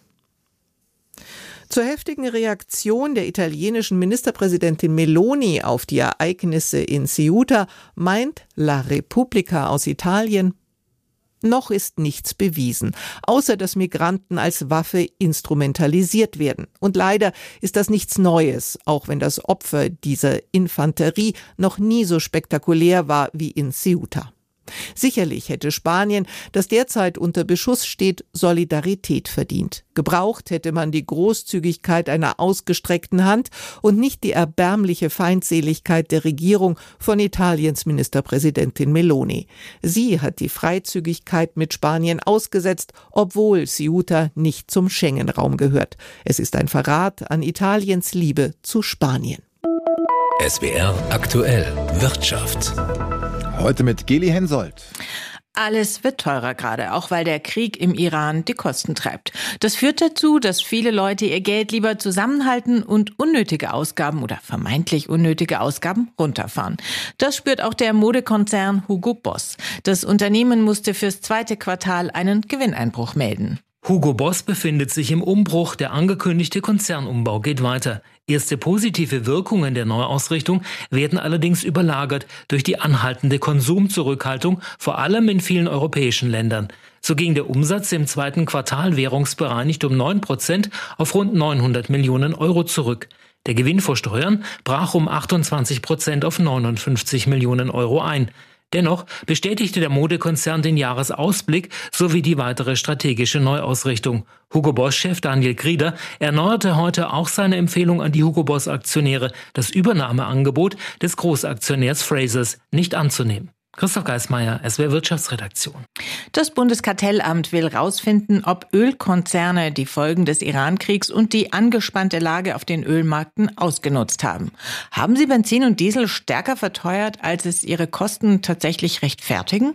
Zur heftigen Reaktion der italienischen Ministerpräsidentin Meloni auf die Ereignisse in Ceuta meint La Repubblica aus Italien: Noch ist nichts bewiesen, außer dass Migranten als Waffe instrumentalisiert werden. Und leider ist das nichts Neues, auch wenn das Opfer dieser Infanterie noch nie so spektakulär war wie in Ceuta. Sicherlich hätte Spanien, das derzeit unter Beschuss steht, Solidarität verdient. Gebraucht hätte man die Großzügigkeit einer ausgestreckten Hand und nicht die erbärmliche Feindseligkeit der Regierung von Italiens Ministerpräsidentin Meloni. Sie hat die Freizügigkeit mit Spanien ausgesetzt, obwohl Ceuta nicht zum Schengen-Raum gehört. Es ist ein Verrat an Italiens Liebe zu Spanien. S W R aktuell Wirtschaft. Heute mit Geli Hensoldt. Alles wird teurer gerade, auch weil der Krieg im Iran die Kosten treibt. Das führt dazu, dass viele Leute ihr Geld lieber zusammenhalten und unnötige Ausgaben oder vermeintlich unnötige Ausgaben runterfahren. Das spürt auch der Modekonzern Hugo Boss. Das Unternehmen musste fürs zweite Quartal einen Gewinneinbruch melden. Hugo Boss befindet sich im Umbruch, der angekündigte Konzernumbau geht weiter. Erste positive Wirkungen der Neuausrichtung werden allerdings überlagert durch die anhaltende Konsumzurückhaltung, vor allem in vielen europäischen Ländern. So ging der Umsatz im zweiten Quartal währungsbereinigt um neun Prozent auf rund neunhundert Millionen Euro zurück. Der Gewinn vor Steuern brach um achtundzwanzig Prozent auf neunundfünfzig Millionen Euro ein. Dennoch bestätigte der Modekonzern den Jahresausblick sowie die weitere strategische Neuausrichtung. Hugo Boss-Chef Daniel Grieder erneuerte heute auch seine Empfehlung an die Hugo Boss-Aktionäre, das Übernahmeangebot des Großaktionärs Frasers nicht anzunehmen. Christoph Geismeier, S W R Wirtschaftsredaktion. Das Bundeskartellamt will herausfinden, ob Ölkonzerne die Folgen des Irankriegs und die angespannte Lage auf den Ölmärkten ausgenutzt haben. Haben sie Benzin und Diesel stärker verteuert, als es ihre Kosten tatsächlich rechtfertigen?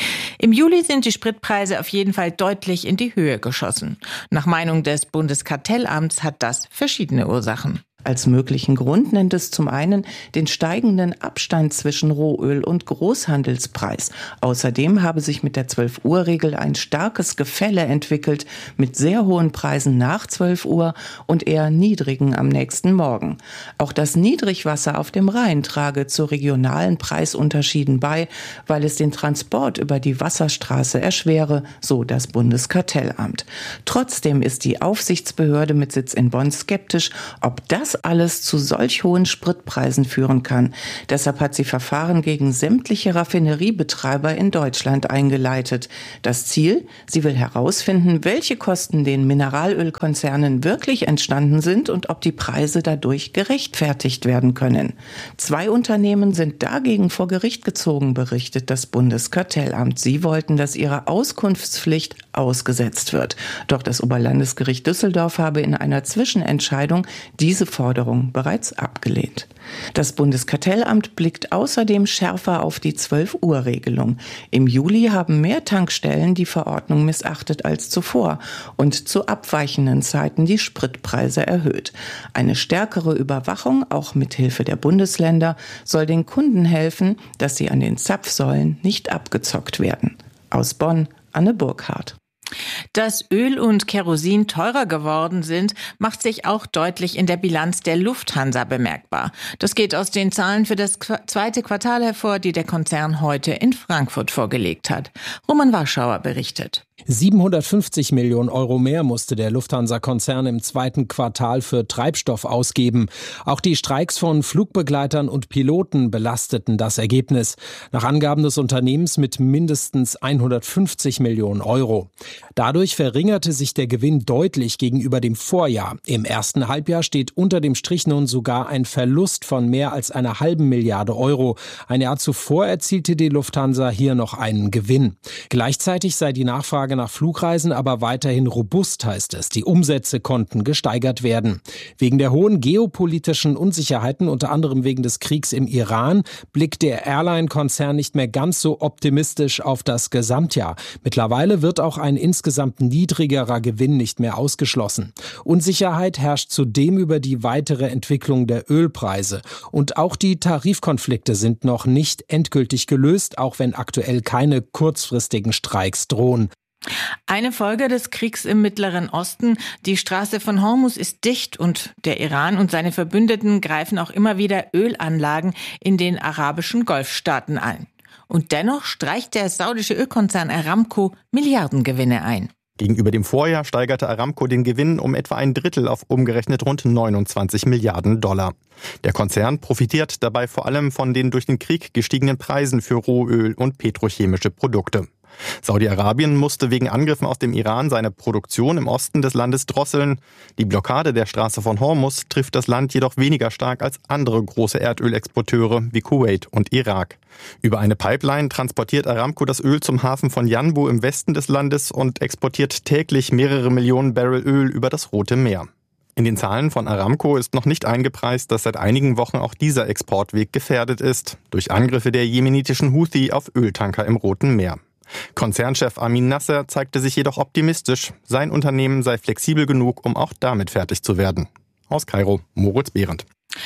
Im Juli sind die Spritpreise auf jeden Fall deutlich in die Höhe geschossen. Nach Meinung des Bundeskartellamts hat das verschiedene Ursachen. Als möglichen Grund nennt es zum einen den steigenden Abstand zwischen Rohöl und Großhandelspreis. Außerdem habe sich mit der zwölf-Uhr-Regel ein starkes Gefälle entwickelt mit sehr hohen Preisen nach zwölf Uhr und eher niedrigen am nächsten Morgen. Auch das Niedrigwasser auf dem Rhein trage zu regionalen Preisunterschieden bei, weil es den Transport über die Wasserstraße erschwere, so das Bundeskartellamt. Trotzdem ist die Aufsichtsbehörde mit Sitz in Bonn skeptisch, ob das alles zu solch hohen Spritpreisen führen kann. Deshalb hat sie Verfahren gegen sämtliche Raffineriebetreiber in Deutschland eingeleitet. Das Ziel? Sie will herausfinden, welche Kosten den Mineralölkonzernen wirklich entstanden sind und ob die Preise dadurch gerechtfertigt werden können. Zwei Unternehmen sind dagegen vor Gericht gezogen, berichtet das Bundeskartellamt. Sie wollten, dass ihre Auskunftspflicht ausgesetzt wird. Doch das Oberlandesgericht Düsseldorf habe in einer Zwischenentscheidung diese Forderung bereits abgelehnt. Das Bundeskartellamt blickt außerdem schärfer auf die zwölf-Uhr-Regelung. Im Juli haben mehr Tankstellen die Verordnung missachtet als zuvor und zu abweichenden Zeiten die Spritpreise erhöht. Eine stärkere Überwachung, auch mit Hilfe der Bundesländer, soll den Kunden helfen, dass sie an den Zapfsäulen nicht abgezockt werden. Aus Bonn, Anne Burkhardt. Dass Öl und Kerosin teurer geworden sind, macht sich auch deutlich in der Bilanz der Lufthansa bemerkbar. Das geht aus den Zahlen für das zweite Quartal hervor, die der Konzern heute in Frankfurt vorgelegt hat. Roman Warschauer berichtet. siebenhundertfünfzig Millionen Euro mehr musste der Lufthansa-Konzern im zweiten Quartal für Treibstoff ausgeben. Auch die Streiks von Flugbegleitern und Piloten belasteten das Ergebnis. Nach Angaben des Unternehmens mit mindestens hundertfünfzig Millionen Euro. Dadurch verringerte sich der Gewinn deutlich gegenüber dem Vorjahr. Im ersten Halbjahr steht unter dem Strich nun sogar ein Verlust von mehr als einer halben Milliarde Euro. Ein Jahr zuvor erzielte die Lufthansa hier noch einen Gewinn. Gleichzeitig sei die Nachfrage nach Flugreisen aber weiterhin robust, heißt es. Die Umsätze konnten gesteigert werden. Wegen der hohen geopolitischen Unsicherheiten, unter anderem wegen des Kriegs im Iran, blickt der Airline-Konzern nicht mehr ganz so optimistisch auf das Gesamtjahr. Mittlerweile wird auch ein insgesamt niedrigerer Gewinn nicht mehr ausgeschlossen. Unsicherheit herrscht zudem über die weitere Entwicklung der Ölpreise. Und auch die Tarifkonflikte sind noch nicht endgültig gelöst, auch wenn aktuell keine kurzfristigen Streiks drohen. Eine Folge des Kriegs im Mittleren Osten: Die Straße von Hormuz ist dicht und der Iran und seine Verbündeten greifen auch immer wieder Ölanlagen in den arabischen Golfstaaten ein. Und dennoch streicht der saudische Ölkonzern Aramco Milliardengewinne ein. Gegenüber dem Vorjahr steigerte Aramco den Gewinn um etwa ein Drittel auf umgerechnet rund neunundzwanzig Milliarden Dollar. Der Konzern profitiert dabei vor allem von den durch den Krieg gestiegenen Preisen für Rohöl und petrochemische Produkte. Saudi-Arabien musste wegen Angriffen aus dem Iran seine Produktion im Osten des Landes drosseln. Die Blockade der Straße von Hormuz trifft das Land jedoch weniger stark als andere große Erdölexporteure wie Kuwait und Irak. Über eine Pipeline transportiert Aramco das Öl zum Hafen von Yanbu im Westen des Landes und exportiert täglich mehrere Millionen Barrel Öl über das Rote Meer. In den Zahlen von Aramco ist noch nicht eingepreist, dass seit einigen Wochen auch dieser Exportweg gefährdet ist, durch Angriffe der jemenitischen Houthi auf Öltanker im Roten Meer. Konzernchef Amin Nasser zeigte sich jedoch optimistisch. Sein Unternehmen sei flexibel genug, um auch damit fertig zu werden. Aus Kairo, Moritz Behrendt.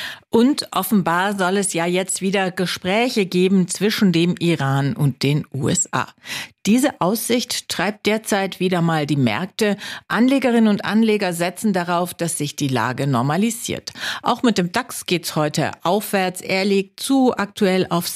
Und offenbar soll es ja jetzt wieder Gespräche geben zwischen dem Iran und den U S A. Diese Aussicht treibt derzeit wieder mal die Märkte. Anlegerinnen und Anleger setzen darauf, dass sich die Lage normalisiert. Auch mit dem DAX geht's heute aufwärts. Er liegt zu aktuell auf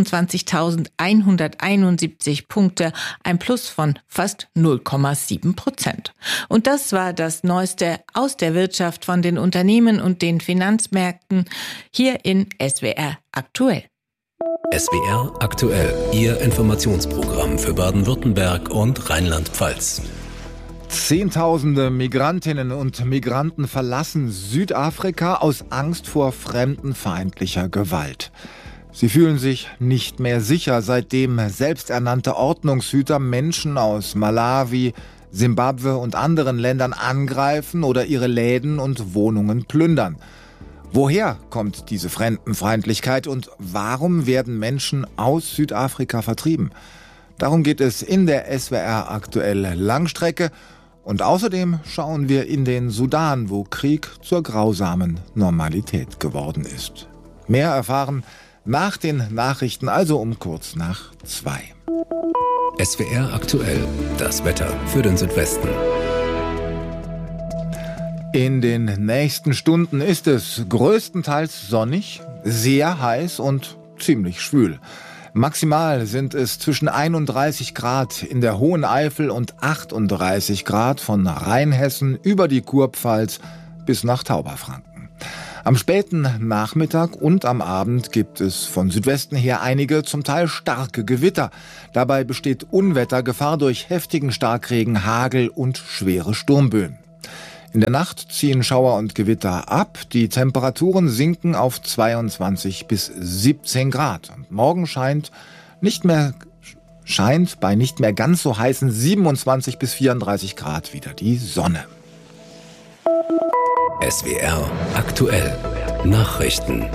sechsundzwanzigtausendeinhunderteinundsiebzig Punkte, ein Plus von fast null Komma sieben Prozent. Und das war das Neueste aus der Wirtschaft von den Unternehmen und den Finanzmärkten hier in S W R aktuell. S W R aktuell, Ihr Informationsprogramm für Baden-Württemberg und Rheinland-Pfalz. Zehntausende Migrantinnen und Migranten verlassen Südafrika aus Angst vor fremdenfeindlicher Gewalt. Sie fühlen sich nicht mehr sicher, seitdem selbsternannte Ordnungshüter Menschen aus Malawi, Simbabwe und anderen Ländern angreifen oder ihre Läden und Wohnungen plündern. Woher kommt diese Fremdenfeindlichkeit und warum werden Menschen aus Südafrika vertrieben? Darum geht es in der S W R aktuell Langstrecke. Und außerdem schauen wir in den Sudan, wo Krieg zur grausamen Normalität geworden ist. Mehr erfahren nach den Nachrichten, also um kurz nach zwei. S W R aktuell, das Wetter für den Südwesten. In den nächsten Stunden ist es größtenteils sonnig, sehr heiß und ziemlich schwül. Maximal sind es zwischen einunddreißig Grad in der Hohen Eifel und achtunddreißig Grad von Rheinhessen über die Kurpfalz bis nach Tauberfranken. Am späten Nachmittag und am Abend gibt es von Südwesten her einige zum Teil starke Gewitter. Dabei besteht Unwettergefahr durch heftigen Starkregen, Hagel und schwere Sturmböen. In der Nacht ziehen Schauer und Gewitter ab. Die Temperaturen sinken auf zweiundzwanzig bis siebzehn Grad. Und morgen scheint nicht mehr, scheint bei nicht mehr ganz so heißen siebenundzwanzig bis vierunddreißig Grad wieder die Sonne. S W R aktuell Nachrichten.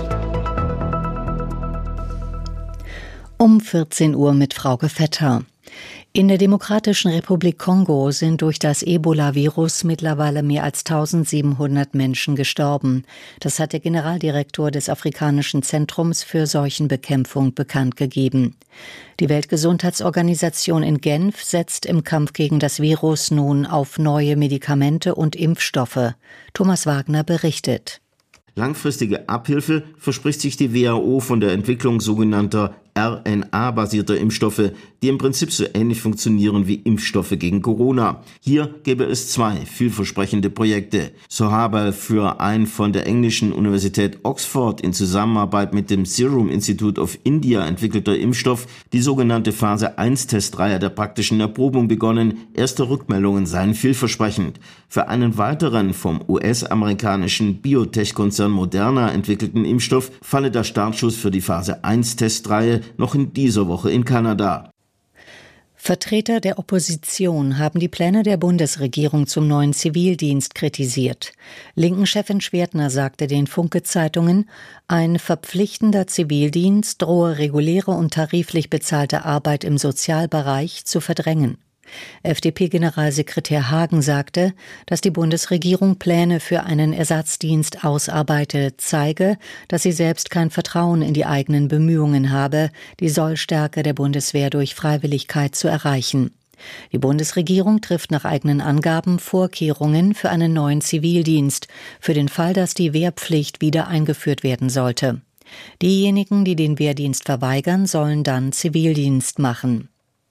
Um vierzehn Uhr mit Frauke Vetter. In der Demokratischen Republik Kongo sind durch das Ebola-Virus mittlerweile mehr als eintausendsiebenhundert Menschen gestorben. Das hat der Generaldirektor des Afrikanischen Zentrums für Seuchenbekämpfung bekannt gegeben. Die Weltgesundheitsorganisation in Genf setzt im Kampf gegen das Virus nun auf neue Medikamente und Impfstoffe. Thomas Wagner berichtet. Langfristige Abhilfe verspricht sich die W H O von der Entwicklung sogenannter R N A-basierter Impfstoffe, die im Prinzip so ähnlich funktionieren wie Impfstoffe gegen Corona. Hier gäbe es zwei vielversprechende Projekte. So habe für ein von der englischen Universität Oxford in Zusammenarbeit mit dem Serum Institute of India entwickelter Impfstoff die sogenannte Phase eins Testreihe der praktischen Erprobung begonnen. Erste Rückmeldungen seien vielversprechend. Für einen weiteren vom U S-amerikanischen Biotech-Konzern Moderna entwickelten Impfstoff falle der Startschuss für die Phase eins Testreihe noch in dieser Woche in Kanada. Vertreter der Opposition haben die Pläne der Bundesregierung zum neuen Zivildienst kritisiert. Linken-Chefin Schwertner sagte den Funke-Zeitungen, ein verpflichtender Zivildienst drohe reguläre und tariflich bezahlte Arbeit im Sozialbereich zu verdrängen. F D P-Generalsekretär Hagen sagte, dass die Bundesregierung Pläne für einen Ersatzdienst ausarbeite, zeige, dass sie selbst kein Vertrauen in die eigenen Bemühungen habe, die Sollstärke der Bundeswehr durch Freiwilligkeit zu erreichen. Die Bundesregierung trifft nach eigenen Angaben Vorkehrungen für einen neuen Zivildienst, für den Fall, dass die Wehrpflicht wieder eingeführt werden sollte. Diejenigen, die den Wehrdienst verweigern, sollen dann Zivildienst machen.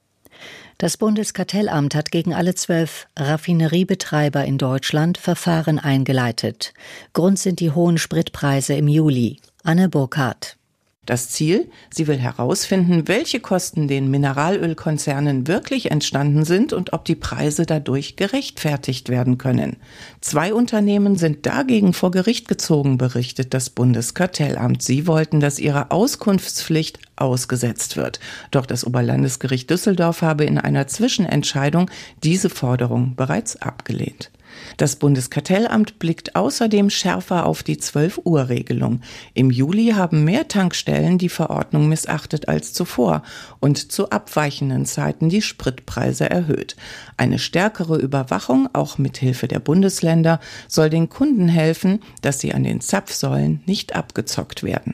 Das Bundeskartellamt hat gegen alle zwölf Raffineriebetreiber in Deutschland Verfahren eingeleitet. Grund sind die hohen Spritpreise im Juli. Anne Burkhardt. Das Ziel? Sie will herausfinden, welche Kosten den Mineralölkonzernen wirklich entstanden sind und ob die Preise dadurch gerechtfertigt werden können. Zwei Unternehmen sind dagegen vor Gericht gezogen, berichtet das Bundeskartellamt. Sie wollten, dass ihre Auskunftspflicht ausgesetzt wird. Doch das Oberlandesgericht Düsseldorf habe in einer Zwischenentscheidung diese Forderung bereits abgelehnt. Das Bundeskartellamt blickt außerdem schärfer auf die zwölf-Uhr-Regelung. Im Juli haben mehr Tankstellen die Verordnung missachtet als zuvor und zu abweichenden Zeiten die Spritpreise erhöht. Eine stärkere Überwachung, auch mit Hilfe der Bundesländer, soll den Kunden helfen, dass sie an den Zapfsäulen nicht abgezockt werden.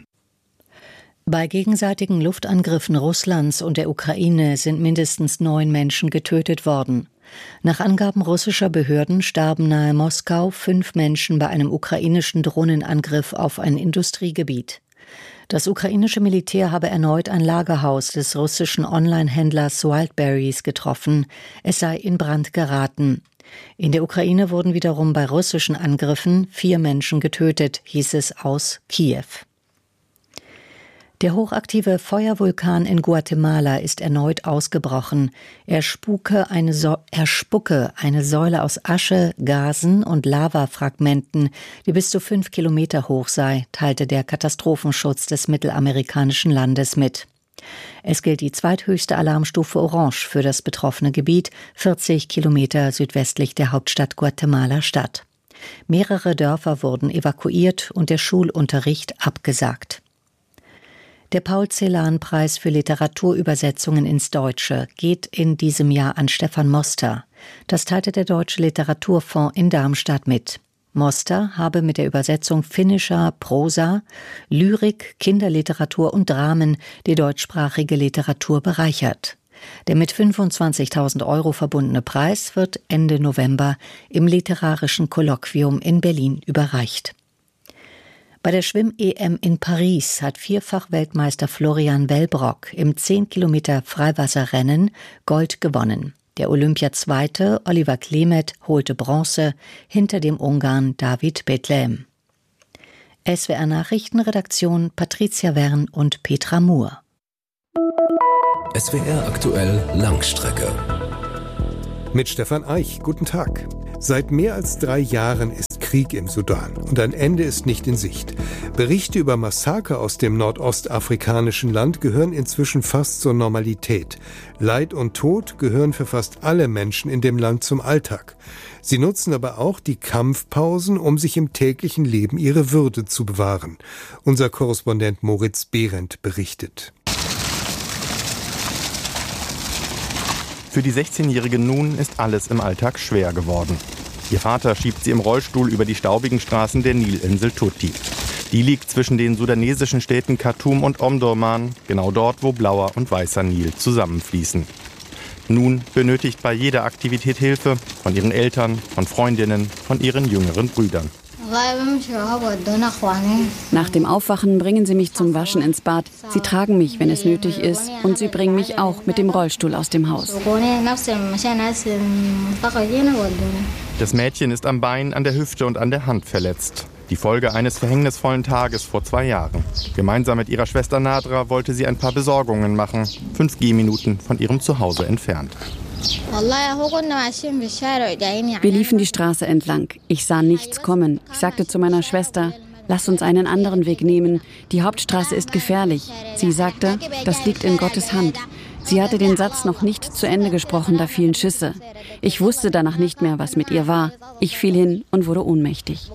Bei gegenseitigen Luftangriffen Russlands und der Ukraine sind mindestens neun Menschen getötet worden. Nach Angaben russischer Behörden starben nahe Moskau fünf Menschen bei einem ukrainischen Drohnenangriff auf ein Industriegebiet. Das ukrainische Militär habe erneut ein Lagerhaus des russischen Online-Händlers Wildberries getroffen. Es sei in Brand geraten. In der Ukraine wurden wiederum bei russischen Angriffen vier Menschen getötet, hieß es aus Kiew. Der hochaktive Feuervulkan in Guatemala ist erneut ausgebrochen. Er spuke eine, so- er spucke eine Säule aus Asche, Gasen und Lavafragmenten, die bis zu fünf Kilometer hoch sei, teilte der Katastrophenschutz des mittelamerikanischen Landes mit. Es gilt die zweithöchste Alarmstufe Orange für das betroffene Gebiet, vierzig Kilometer südwestlich der Hauptstadt Guatemala-Stadt. Mehrere Dörfer wurden evakuiert und der Schulunterricht abgesagt. Der Paul-Celan-Preis für Literaturübersetzungen ins Deutsche geht in diesem Jahr an Stefan Moster. Das teilte der Deutsche Literaturfonds in Darmstadt mit. Moster habe mit der Übersetzung finnischer Prosa, Lyrik, Kinderliteratur und Dramen die deutschsprachige Literatur bereichert. Der mit fünfundzwanzigtausend Euro verbundene Preis wird Ende November im Literarischen Kolloquium in Berlin überreicht. Bei der Schwimm-E M in Paris hat Vierfach-Weltmeister Florian Wellbrock im zehn Kilometer Freiwasserrennen Gold gewonnen. Der Olympiazweite Oliver Klemet holte Bronze hinter dem Ungarn David Bethlehem. S W R Nachrichtenredaktion Patricia Wern und Petra Muhr. S W R aktuell Langstrecke. Mit Stefan Eich, guten Tag. Seit mehr als drei Jahren ist Krieg im Sudan und ein Ende ist nicht in Sicht. Berichte über Massaker aus dem nordostafrikanischen Land gehören inzwischen fast zur Normalität. Leid und Tod gehören für fast alle Menschen in dem Land zum Alltag. Sie nutzen aber auch die Kampfpausen, um sich im täglichen Leben ihre Würde zu bewahren. Unser Korrespondent Moritz Behrendt berichtet. Für die sechzehnjährige Nun ist alles im Alltag schwer geworden. Ihr Vater schiebt sie im Rollstuhl über die staubigen Straßen der Nilinsel Tutti. Die liegt zwischen den sudanesischen Städten Khartoum und Omdurman, genau dort, wo blauer und weißer Nil zusammenfließen. Nun benötigt bei jeder Aktivität Hilfe von ihren Eltern, von Freundinnen, von ihren jüngeren Brüdern. Nach dem Aufwachen bringen sie mich zum Waschen ins Bad. Sie tragen mich, wenn es nötig ist, und sie bringen mich auch mit dem Rollstuhl aus dem Haus. Das Mädchen ist am Bein, an der Hüfte und an der Hand verletzt. Die Folge eines verhängnisvollen Tages vor zwei Jahren. Gemeinsam mit ihrer Schwester Nadra wollte sie ein paar Besorgungen machen, fünf Gehminuten von ihrem Zuhause entfernt. Wir liefen die Straße entlang. Ich sah nichts kommen. Ich sagte zu meiner Schwester, lass uns einen anderen Weg nehmen. Die Hauptstraße ist gefährlich. Sie sagte, das liegt in Gottes Hand. Sie hatte den Satz noch nicht zu Ende gesprochen, da fielen Schüsse. Ich wusste danach nicht mehr, was mit ihr war. Ich fiel hin und wurde ohnmächtig.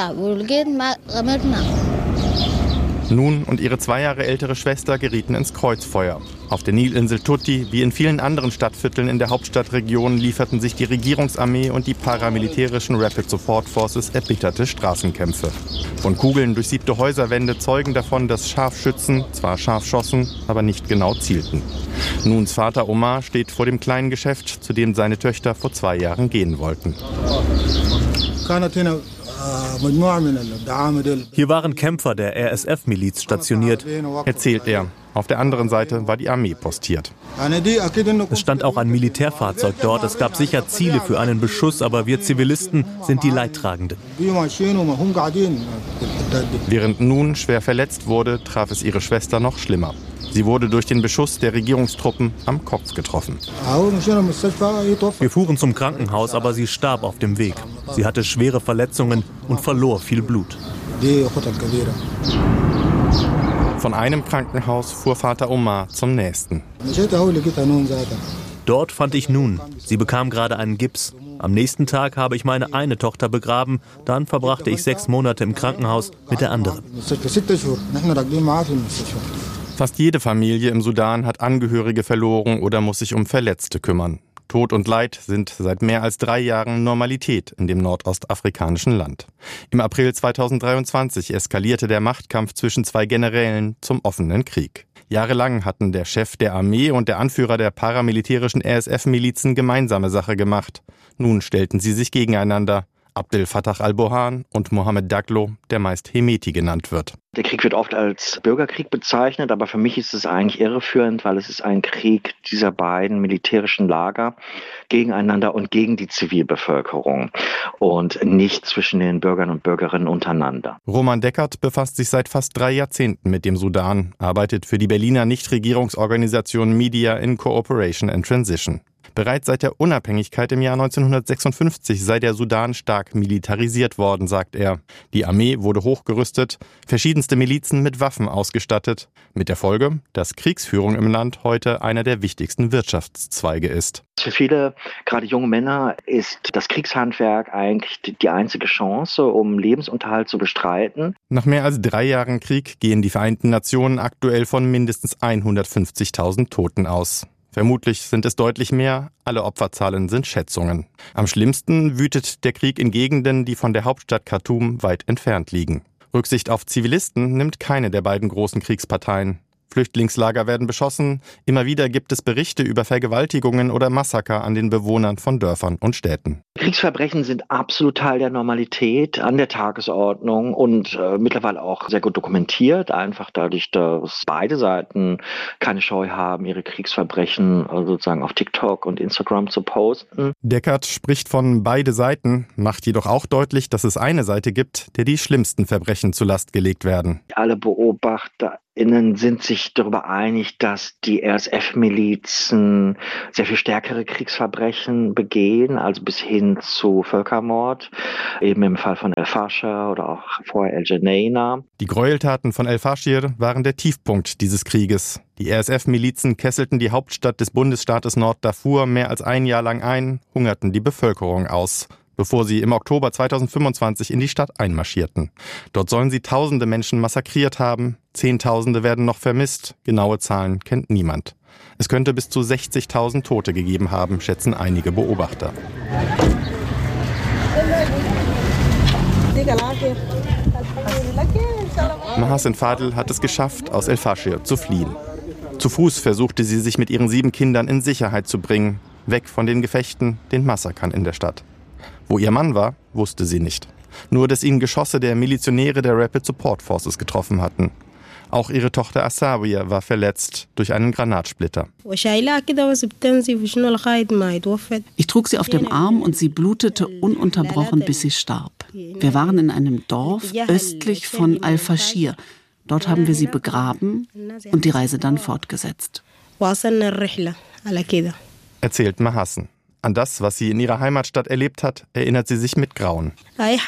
Nun und ihre zwei Jahre ältere Schwester gerieten ins Kreuzfeuer. Auf der Nilinsel Tutti, wie in vielen anderen Stadtvierteln in der Hauptstadtregion, lieferten sich die Regierungsarmee und die paramilitärischen Rapid Support Forces erbitterte Straßenkämpfe. Von Kugeln durchsiebte Häuserwände zeugen davon, dass Scharfschützen zwar scharf schossen, aber nicht genau zielten. Nuns Vater Omar steht vor dem kleinen Geschäft, zu dem seine Töchter vor zwei Jahren gehen wollten. Hier waren Kämpfer der R S F-Miliz stationiert, erzählt er. Auf der anderen Seite war die Armee postiert. Es stand auch ein Militärfahrzeug dort. Es gab sicher Ziele für einen Beschuss, aber wir Zivilisten sind die Leidtragenden. Während Nun schwer verletzt wurde, traf es ihre Schwester noch schlimmer. Sie wurde durch den Beschuss der Regierungstruppen am Kopf getroffen. Wir fuhren zum Krankenhaus, aber sie starb auf dem Weg. Sie hatte schwere Verletzungen und verlor viel Blut. Von einem Krankenhaus fuhr Vater Omar zum nächsten. Dort fand ich Nun. Sie bekam gerade einen Gips. Am nächsten Tag habe ich meine eine Tochter begraben. Dann verbrachte ich sechs Monate im Krankenhaus mit der anderen. Fast jede Familie im Sudan hat Angehörige verloren oder muss sich um Verletzte kümmern. Tod und Leid sind seit mehr als drei Jahren Normalität in dem nordostafrikanischen Land. Im April zweitausenddreiundzwanzig eskalierte der Machtkampf zwischen zwei Generälen zum offenen Krieg. Jahrelang hatten der Chef der Armee und der Anführer der paramilitärischen R S F-Milizen gemeinsame Sache gemacht. Nun stellten sie sich gegeneinander. Abdel Fattah al-Burhan und Mohamed Daglo, der meist Hemeti genannt wird. Der Krieg wird oft als Bürgerkrieg bezeichnet, aber für mich ist es eigentlich irreführend, weil es ist ein Krieg dieser beiden militärischen Lager gegeneinander und gegen die Zivilbevölkerung und nicht zwischen den Bürgern und Bürgerinnen untereinander. Roman Deckert befasst sich seit fast drei Jahrzehnten mit dem Sudan, arbeitet für die Berliner Nichtregierungsorganisation Media in Cooperation and Transition. Bereits seit der Unabhängigkeit im Jahr neunzehnhundertsechsundfünfzig sei der Sudan stark militarisiert worden, sagt er. Die Armee wurde hochgerüstet, verschiedenste Milizen mit Waffen ausgestattet. Mit der Folge, dass Kriegsführung im Land heute einer der wichtigsten Wirtschaftszweige ist. Für viele, gerade junge Männer, ist das Kriegshandwerk eigentlich die einzige Chance, um Lebensunterhalt zu bestreiten. Nach mehr als drei Jahren Krieg gehen die Vereinten Nationen aktuell von mindestens hundertfünfzigtausend Toten aus. Vermutlich sind es deutlich mehr, alle Opferzahlen sind Schätzungen. Am schlimmsten wütet der Krieg in Gegenden, die von der Hauptstadt Khartoum weit entfernt liegen. Rücksicht auf Zivilisten nimmt keine der beiden großen Kriegsparteien. Flüchtlingslager werden beschossen, immer wieder gibt es Berichte über Vergewaltigungen oder Massaker an den Bewohnern von Dörfern und Städten. Kriegsverbrechen sind absolut Teil der Normalität, an der Tagesordnung und äh, mittlerweile auch sehr gut dokumentiert, einfach dadurch, dass beide Seiten keine Scheu haben, ihre Kriegsverbrechen äh, sozusagen auf TikTok und Instagram zu posten. Deckert spricht von beide Seiten, macht jedoch auch deutlich, dass es eine Seite gibt, der die schlimmsten Verbrechen zur Last gelegt werden. Alle Beobachter Innen sind sich darüber einig, dass die R S F-Milizen sehr viel stärkere Kriegsverbrechen begehen, also bis hin zu Völkermord, eben im Fall von El-Fasher oder auch vorher El-Geneina. Die Gräueltaten von El-Fasher waren der Tiefpunkt dieses Krieges. Die R S F-Milizen kesselten die Hauptstadt des Bundesstaates Nord-Darfur mehr als ein Jahr lang ein, hungerten die Bevölkerung aus, bevor sie im Oktober zweitausendfünfundzwanzig in die Stadt einmarschierten. Dort sollen sie tausende Menschen massakriert haben, Zehntausende werden noch vermisst, genaue Zahlen kennt niemand. Es könnte bis zu sechzigtausend Tote gegeben haben, schätzen einige Beobachter. Mahasen Fadel hat es geschafft, aus El-Fasher zu fliehen. Zu Fuß versuchte sie sich mit ihren sieben Kindern in Sicherheit zu bringen, weg von den Gefechten, den Massakern in der Stadt. Wo ihr Mann war, wusste sie nicht. Nur, dass ihn Geschosse der Milizionäre der Rapid Support Forces getroffen hatten. Auch ihre Tochter Asawia war verletzt durch einen Granatsplitter. Ich trug sie auf dem Arm und sie blutete ununterbrochen, bis sie starb. Wir waren in einem Dorf östlich von Al-Fashir. Dort haben wir sie begraben und die Reise dann fortgesetzt. Erzählt Mahasen. An das, was sie in ihrer Heimatstadt erlebt hat, erinnert sie sich mit Grauen. Ich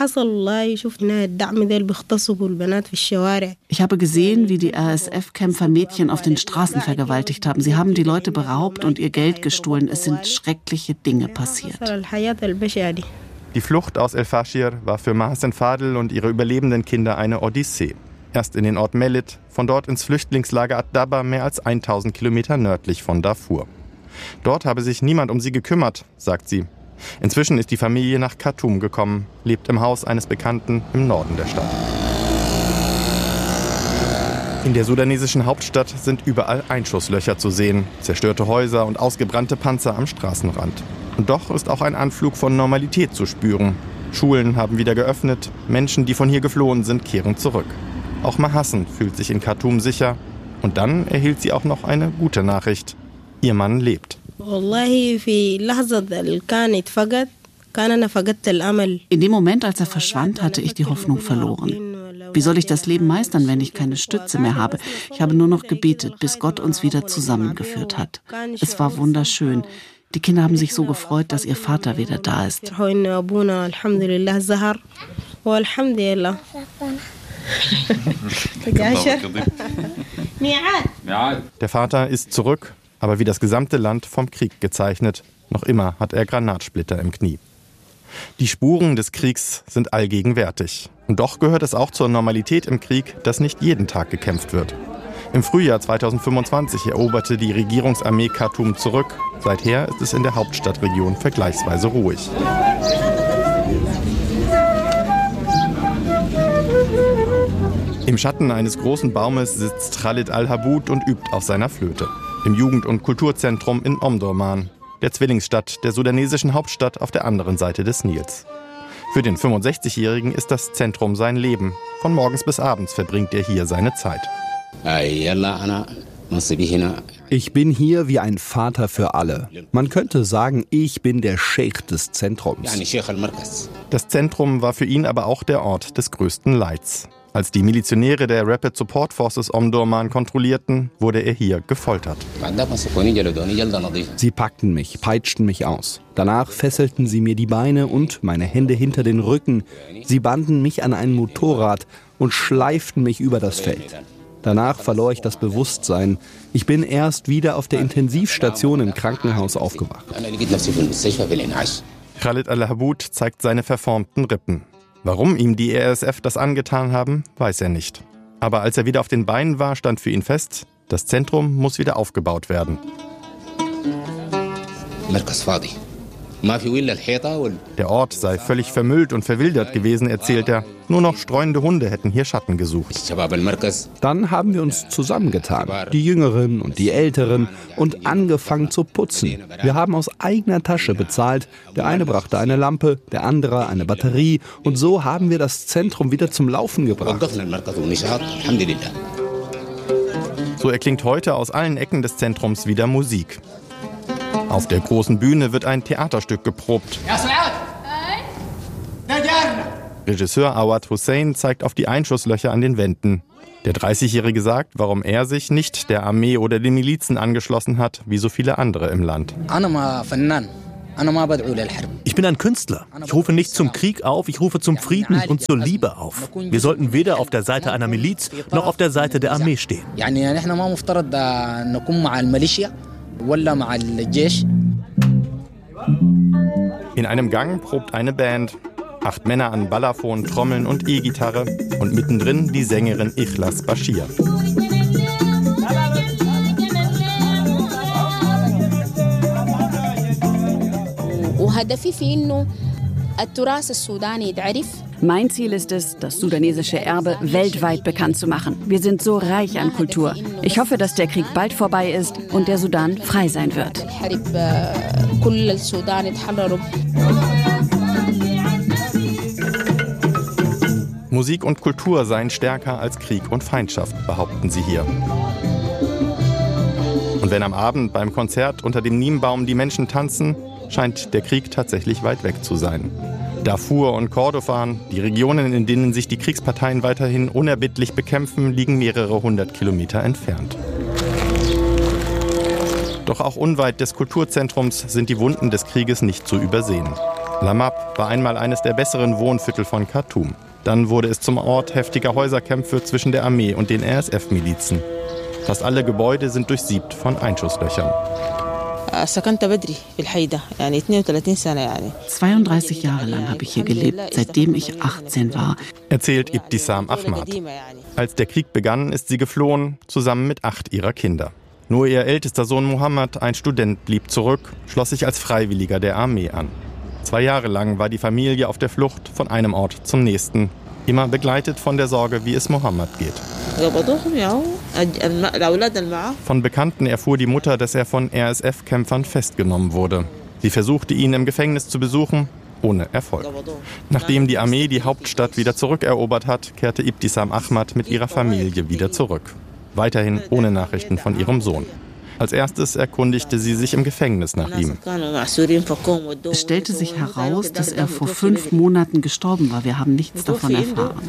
habe gesehen, wie die R S F-Kämpfer Mädchen auf den Straßen vergewaltigt haben. Sie haben die Leute beraubt und ihr Geld gestohlen. Es sind schreckliche Dinge passiert. Die Flucht aus El-Fasher war für Mahasen Fadel und ihre überlebenden Kinder eine Odyssee. Erst in den Ort Melit, von dort ins Flüchtlingslager Ad-Dabba, mehr als tausend Kilometer nördlich von Darfur. Dort habe sich niemand um sie gekümmert, sagt sie. Inzwischen ist die Familie nach Khartoum gekommen, lebt im Haus eines Bekannten im Norden der Stadt. In der sudanesischen Hauptstadt sind überall Einschusslöcher zu sehen, zerstörte Häuser und ausgebrannte Panzer am Straßenrand. Und doch ist auch ein Anflug von Normalität zu spüren. Schulen haben wieder geöffnet, Menschen, die von hier geflohen sind, kehren zurück. Auch Mahasen fühlt sich in Khartoum sicher. Und dann erhielt sie auch noch eine gute Nachricht. Ihr Mann lebt. In dem Moment, als er verschwand, hatte ich die Hoffnung verloren. Wie soll ich das Leben meistern, wenn ich keine Stütze mehr habe? Ich habe nur noch gebetet, bis Gott uns wieder zusammengeführt hat. Es war wunderschön. Die Kinder haben sich so gefreut, dass ihr Vater wieder da ist. Der Vater ist zurück, aber wie das gesamte Land vom Krieg gezeichnet. Noch immer hat er Granatsplitter im Knie. Die Spuren des Kriegs sind allgegenwärtig. Und doch gehört es auch zur Normalität im Krieg, dass nicht jeden Tag gekämpft wird. Im Frühjahr zweitausendfünfundzwanzig eroberte die Regierungsarmee Khartoum zurück. Seither ist es in der Hauptstadtregion vergleichsweise ruhig. Im Schatten eines großen Baumes sitzt Khalid al-Habud und übt auf seiner Flöte. Im Jugend- und Kulturzentrum in Omdurman, der Zwillingsstadt der sudanesischen Hauptstadt auf der anderen Seite des Nils. Für den fünfundsechzigjährigen ist das Zentrum sein Leben. Von morgens bis abends verbringt er hier seine Zeit. Ich bin hier wie ein Vater für alle. Man könnte sagen, ich bin der Scheich des Zentrums. Das Zentrum war für ihn aber auch der Ort des größten Leids. Als die Milizionäre der Rapid Support Forces Omdurman kontrollierten, wurde er hier gefoltert. Sie packten mich, peitschten mich aus. Danach fesselten sie mir die Beine und meine Hände hinter den Rücken. Sie banden mich an ein Motorrad und schleiften mich über das Feld. Danach verlor ich das Bewusstsein. Ich bin erst wieder auf der Intensivstation im Krankenhaus aufgewacht. Khalid Al-Haboud zeigt seine verformten Rippen. Warum ihm die R S F das angetan haben, weiß er nicht. Aber als er wieder auf den Beinen war, stand für ihn fest, das Zentrum muss wieder aufgebaut werden. Der Ort sei völlig vermüllt und verwildert gewesen, erzählt er. Nur noch streunende Hunde hätten hier Schatten gesucht. Dann haben wir uns zusammengetan, die Jüngeren und die Älteren, und angefangen zu putzen. Wir haben aus eigener Tasche bezahlt. Der eine brachte eine Lampe, der andere eine Batterie. Und so haben wir das Zentrum wieder zum Laufen gebracht. So erklingt heute aus allen Ecken des Zentrums wieder Musik. Auf der großen Bühne wird ein Theaterstück geprobt. Regisseur Awad Hussein zeigt auf die Einschusslöcher an den Wänden. Der dreißigjährige sagt, warum er sich nicht der Armee oder den Milizen angeschlossen hat, wie so viele andere im Land. Ich bin ein Künstler. Ich rufe nicht zum Krieg auf, ich rufe zum Frieden und zur Liebe auf. Wir sollten weder auf der Seite einer Miliz noch auf der Seite der Armee stehen. In einem Gang probt eine Band. Acht Männer an Balafon, Trommeln und E-Gitarre und mittendrin die Sängerin Ikhlas Bashir. Mein Ziel ist es, das sudanesische Erbe weltweit bekannt zu machen. Wir sind so reich an Kultur. Ich hoffe, dass der Krieg bald vorbei ist und der Sudan frei sein wird. Musik und Kultur seien stärker als Krieg und Feindschaft, behaupten sie hier. Und wenn am Abend beim Konzert unter dem Niembaum die Menschen tanzen, scheint der Krieg tatsächlich weit weg zu sein. Darfur und Kordofan, die Regionen, in denen sich die Kriegsparteien weiterhin unerbittlich bekämpfen, liegen mehrere hundert Kilometer entfernt. Doch auch unweit des Kulturzentrums sind die Wunden des Krieges nicht zu übersehen. Lamab war einmal eines der besseren Wohnviertel von Khartoum. Dann wurde es zum Ort heftiger Häuserkämpfe zwischen der Armee und den R S F-Milizen. Fast alle Gebäude sind durchsiebt von Einschusslöchern. zweiunddreißig Jahre lang habe ich hier gelebt, seitdem ich achtzehn war. Erzählt Ibtisam Ahmad. Als der Krieg begann, ist sie geflohen, zusammen mit acht ihrer Kinder. Nur ihr ältester Sohn Mohammed, ein Student, blieb zurück, schloss sich als Freiwilliger der Armee an. Zwei Jahre lang war die Familie auf der Flucht von einem Ort zum nächsten, immer begleitet von der Sorge, wie es Mohammed geht. Von Bekannten erfuhr die Mutter, dass er von R S F-Kämpfern festgenommen wurde. Sie versuchte, ihn im Gefängnis zu besuchen, ohne Erfolg. Nachdem die Armee die Hauptstadt wieder zurückerobert hat, kehrte Ibtisam Ahmad mit ihrer Familie wieder zurück. Weiterhin ohne Nachrichten von ihrem Sohn. Als erstes erkundigte sie sich im Gefängnis nach ihm. Es stellte sich heraus, dass er vor fünf Monaten gestorben war. Wir haben nichts davon erfahren.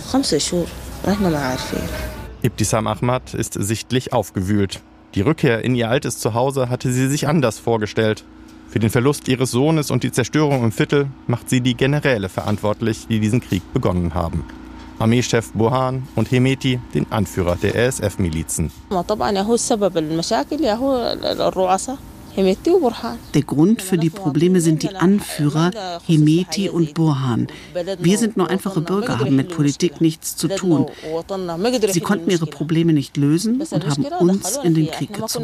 Ibtisam Ahmad ist sichtlich aufgewühlt. Die Rückkehr in ihr altes Zuhause hatte sie sich anders vorgestellt. Für den Verlust ihres Sohnes und die Zerstörung im Viertel macht sie die Generäle verantwortlich, die diesen Krieg begonnen haben. Armeechef Burhan und Hemeti, den Anführer der R S F-Milizen. Der Grund für die Probleme sind die Anführer Hemeti und Burhan. Wir sind nur einfache Bürger, haben mit Politik nichts zu tun. Sie konnten ihre Probleme nicht lösen und haben uns in den Krieg gezogen.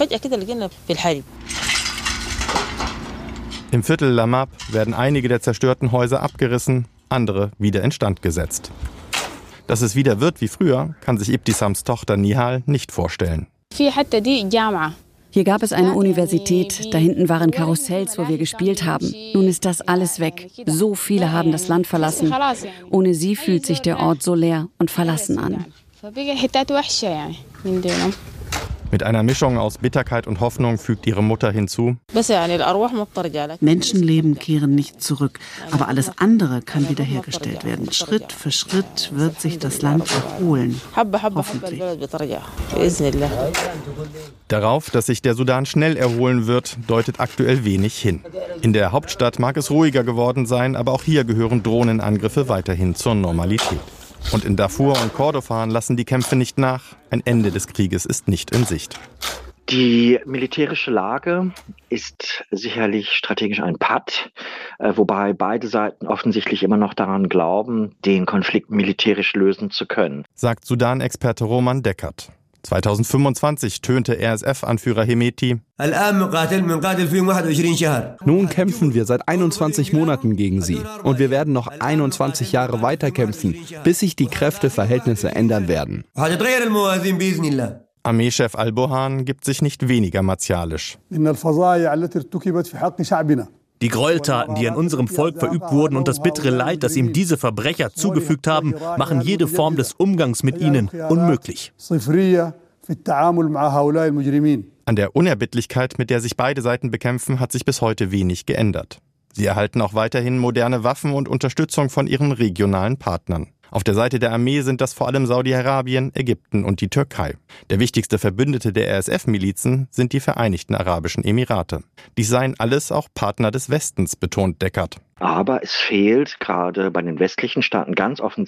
Im Viertel Lamab werden einige der zerstörten Häuser abgerissen, andere wieder instand gesetzt. Dass es wieder wird wie früher, kann sich Ibtisams Tochter Nihal nicht vorstellen. Hier gab es eine Universität, da hinten waren Karussells, wo wir gespielt haben. Nun ist das alles weg. So viele haben das Land verlassen. Ohne sie fühlt sich der Ort so leer und verlassen an. Mit einer Mischung aus Bitterkeit und Hoffnung fügt ihre Mutter hinzu: Menschenleben kehren nicht zurück, aber alles andere kann wiederhergestellt werden. Schritt für Schritt wird sich das Land erholen. Hoffentlich. Darauf, dass sich der Sudan schnell erholen wird, deutet aktuell wenig hin. In der Hauptstadt mag es ruhiger geworden sein, aber auch hier gehören Drohnenangriffe weiterhin zur Normalität. Und in Darfur und Kordofan lassen die Kämpfe nicht nach. Ein Ende des Krieges ist nicht in Sicht. Die militärische Lage ist sicherlich strategisch ein Patt, wobei beide Seiten offensichtlich immer noch daran glauben, den Konflikt militärisch lösen zu können, sagt Sudan-Experte Roman Deckert. zweitausendfünfundzwanzig tönte R S F-Anführer Hemeti: Nun kämpfen wir seit einundzwanzig Monaten gegen sie. Und wir werden noch einundzwanzig Jahre weiterkämpfen, bis sich die Kräfteverhältnisse ändern werden. Armeechef al-Burhan gibt sich nicht weniger martialisch. Die Gräueltaten, die an unserem Volk verübt wurden und das bittere Leid, das ihm diese Verbrecher zugefügt haben, machen jede Form des Umgangs mit ihnen unmöglich. An der Unerbittlichkeit, mit der sich beide Seiten bekämpfen, hat sich bis heute wenig geändert. Sie erhalten auch weiterhin moderne Waffen und Unterstützung von ihren regionalen Partnern. Auf der Seite der Armee sind das vor allem Saudi-Arabien, Ägypten und die Türkei. Der wichtigste Verbündete der R S F-Milizen sind die Vereinigten Arabischen Emirate. Dies seien alles auch Partner des Westens, betont Deckert. Aber es fehlt gerade bei den westlichen Staaten ganz offensichtlich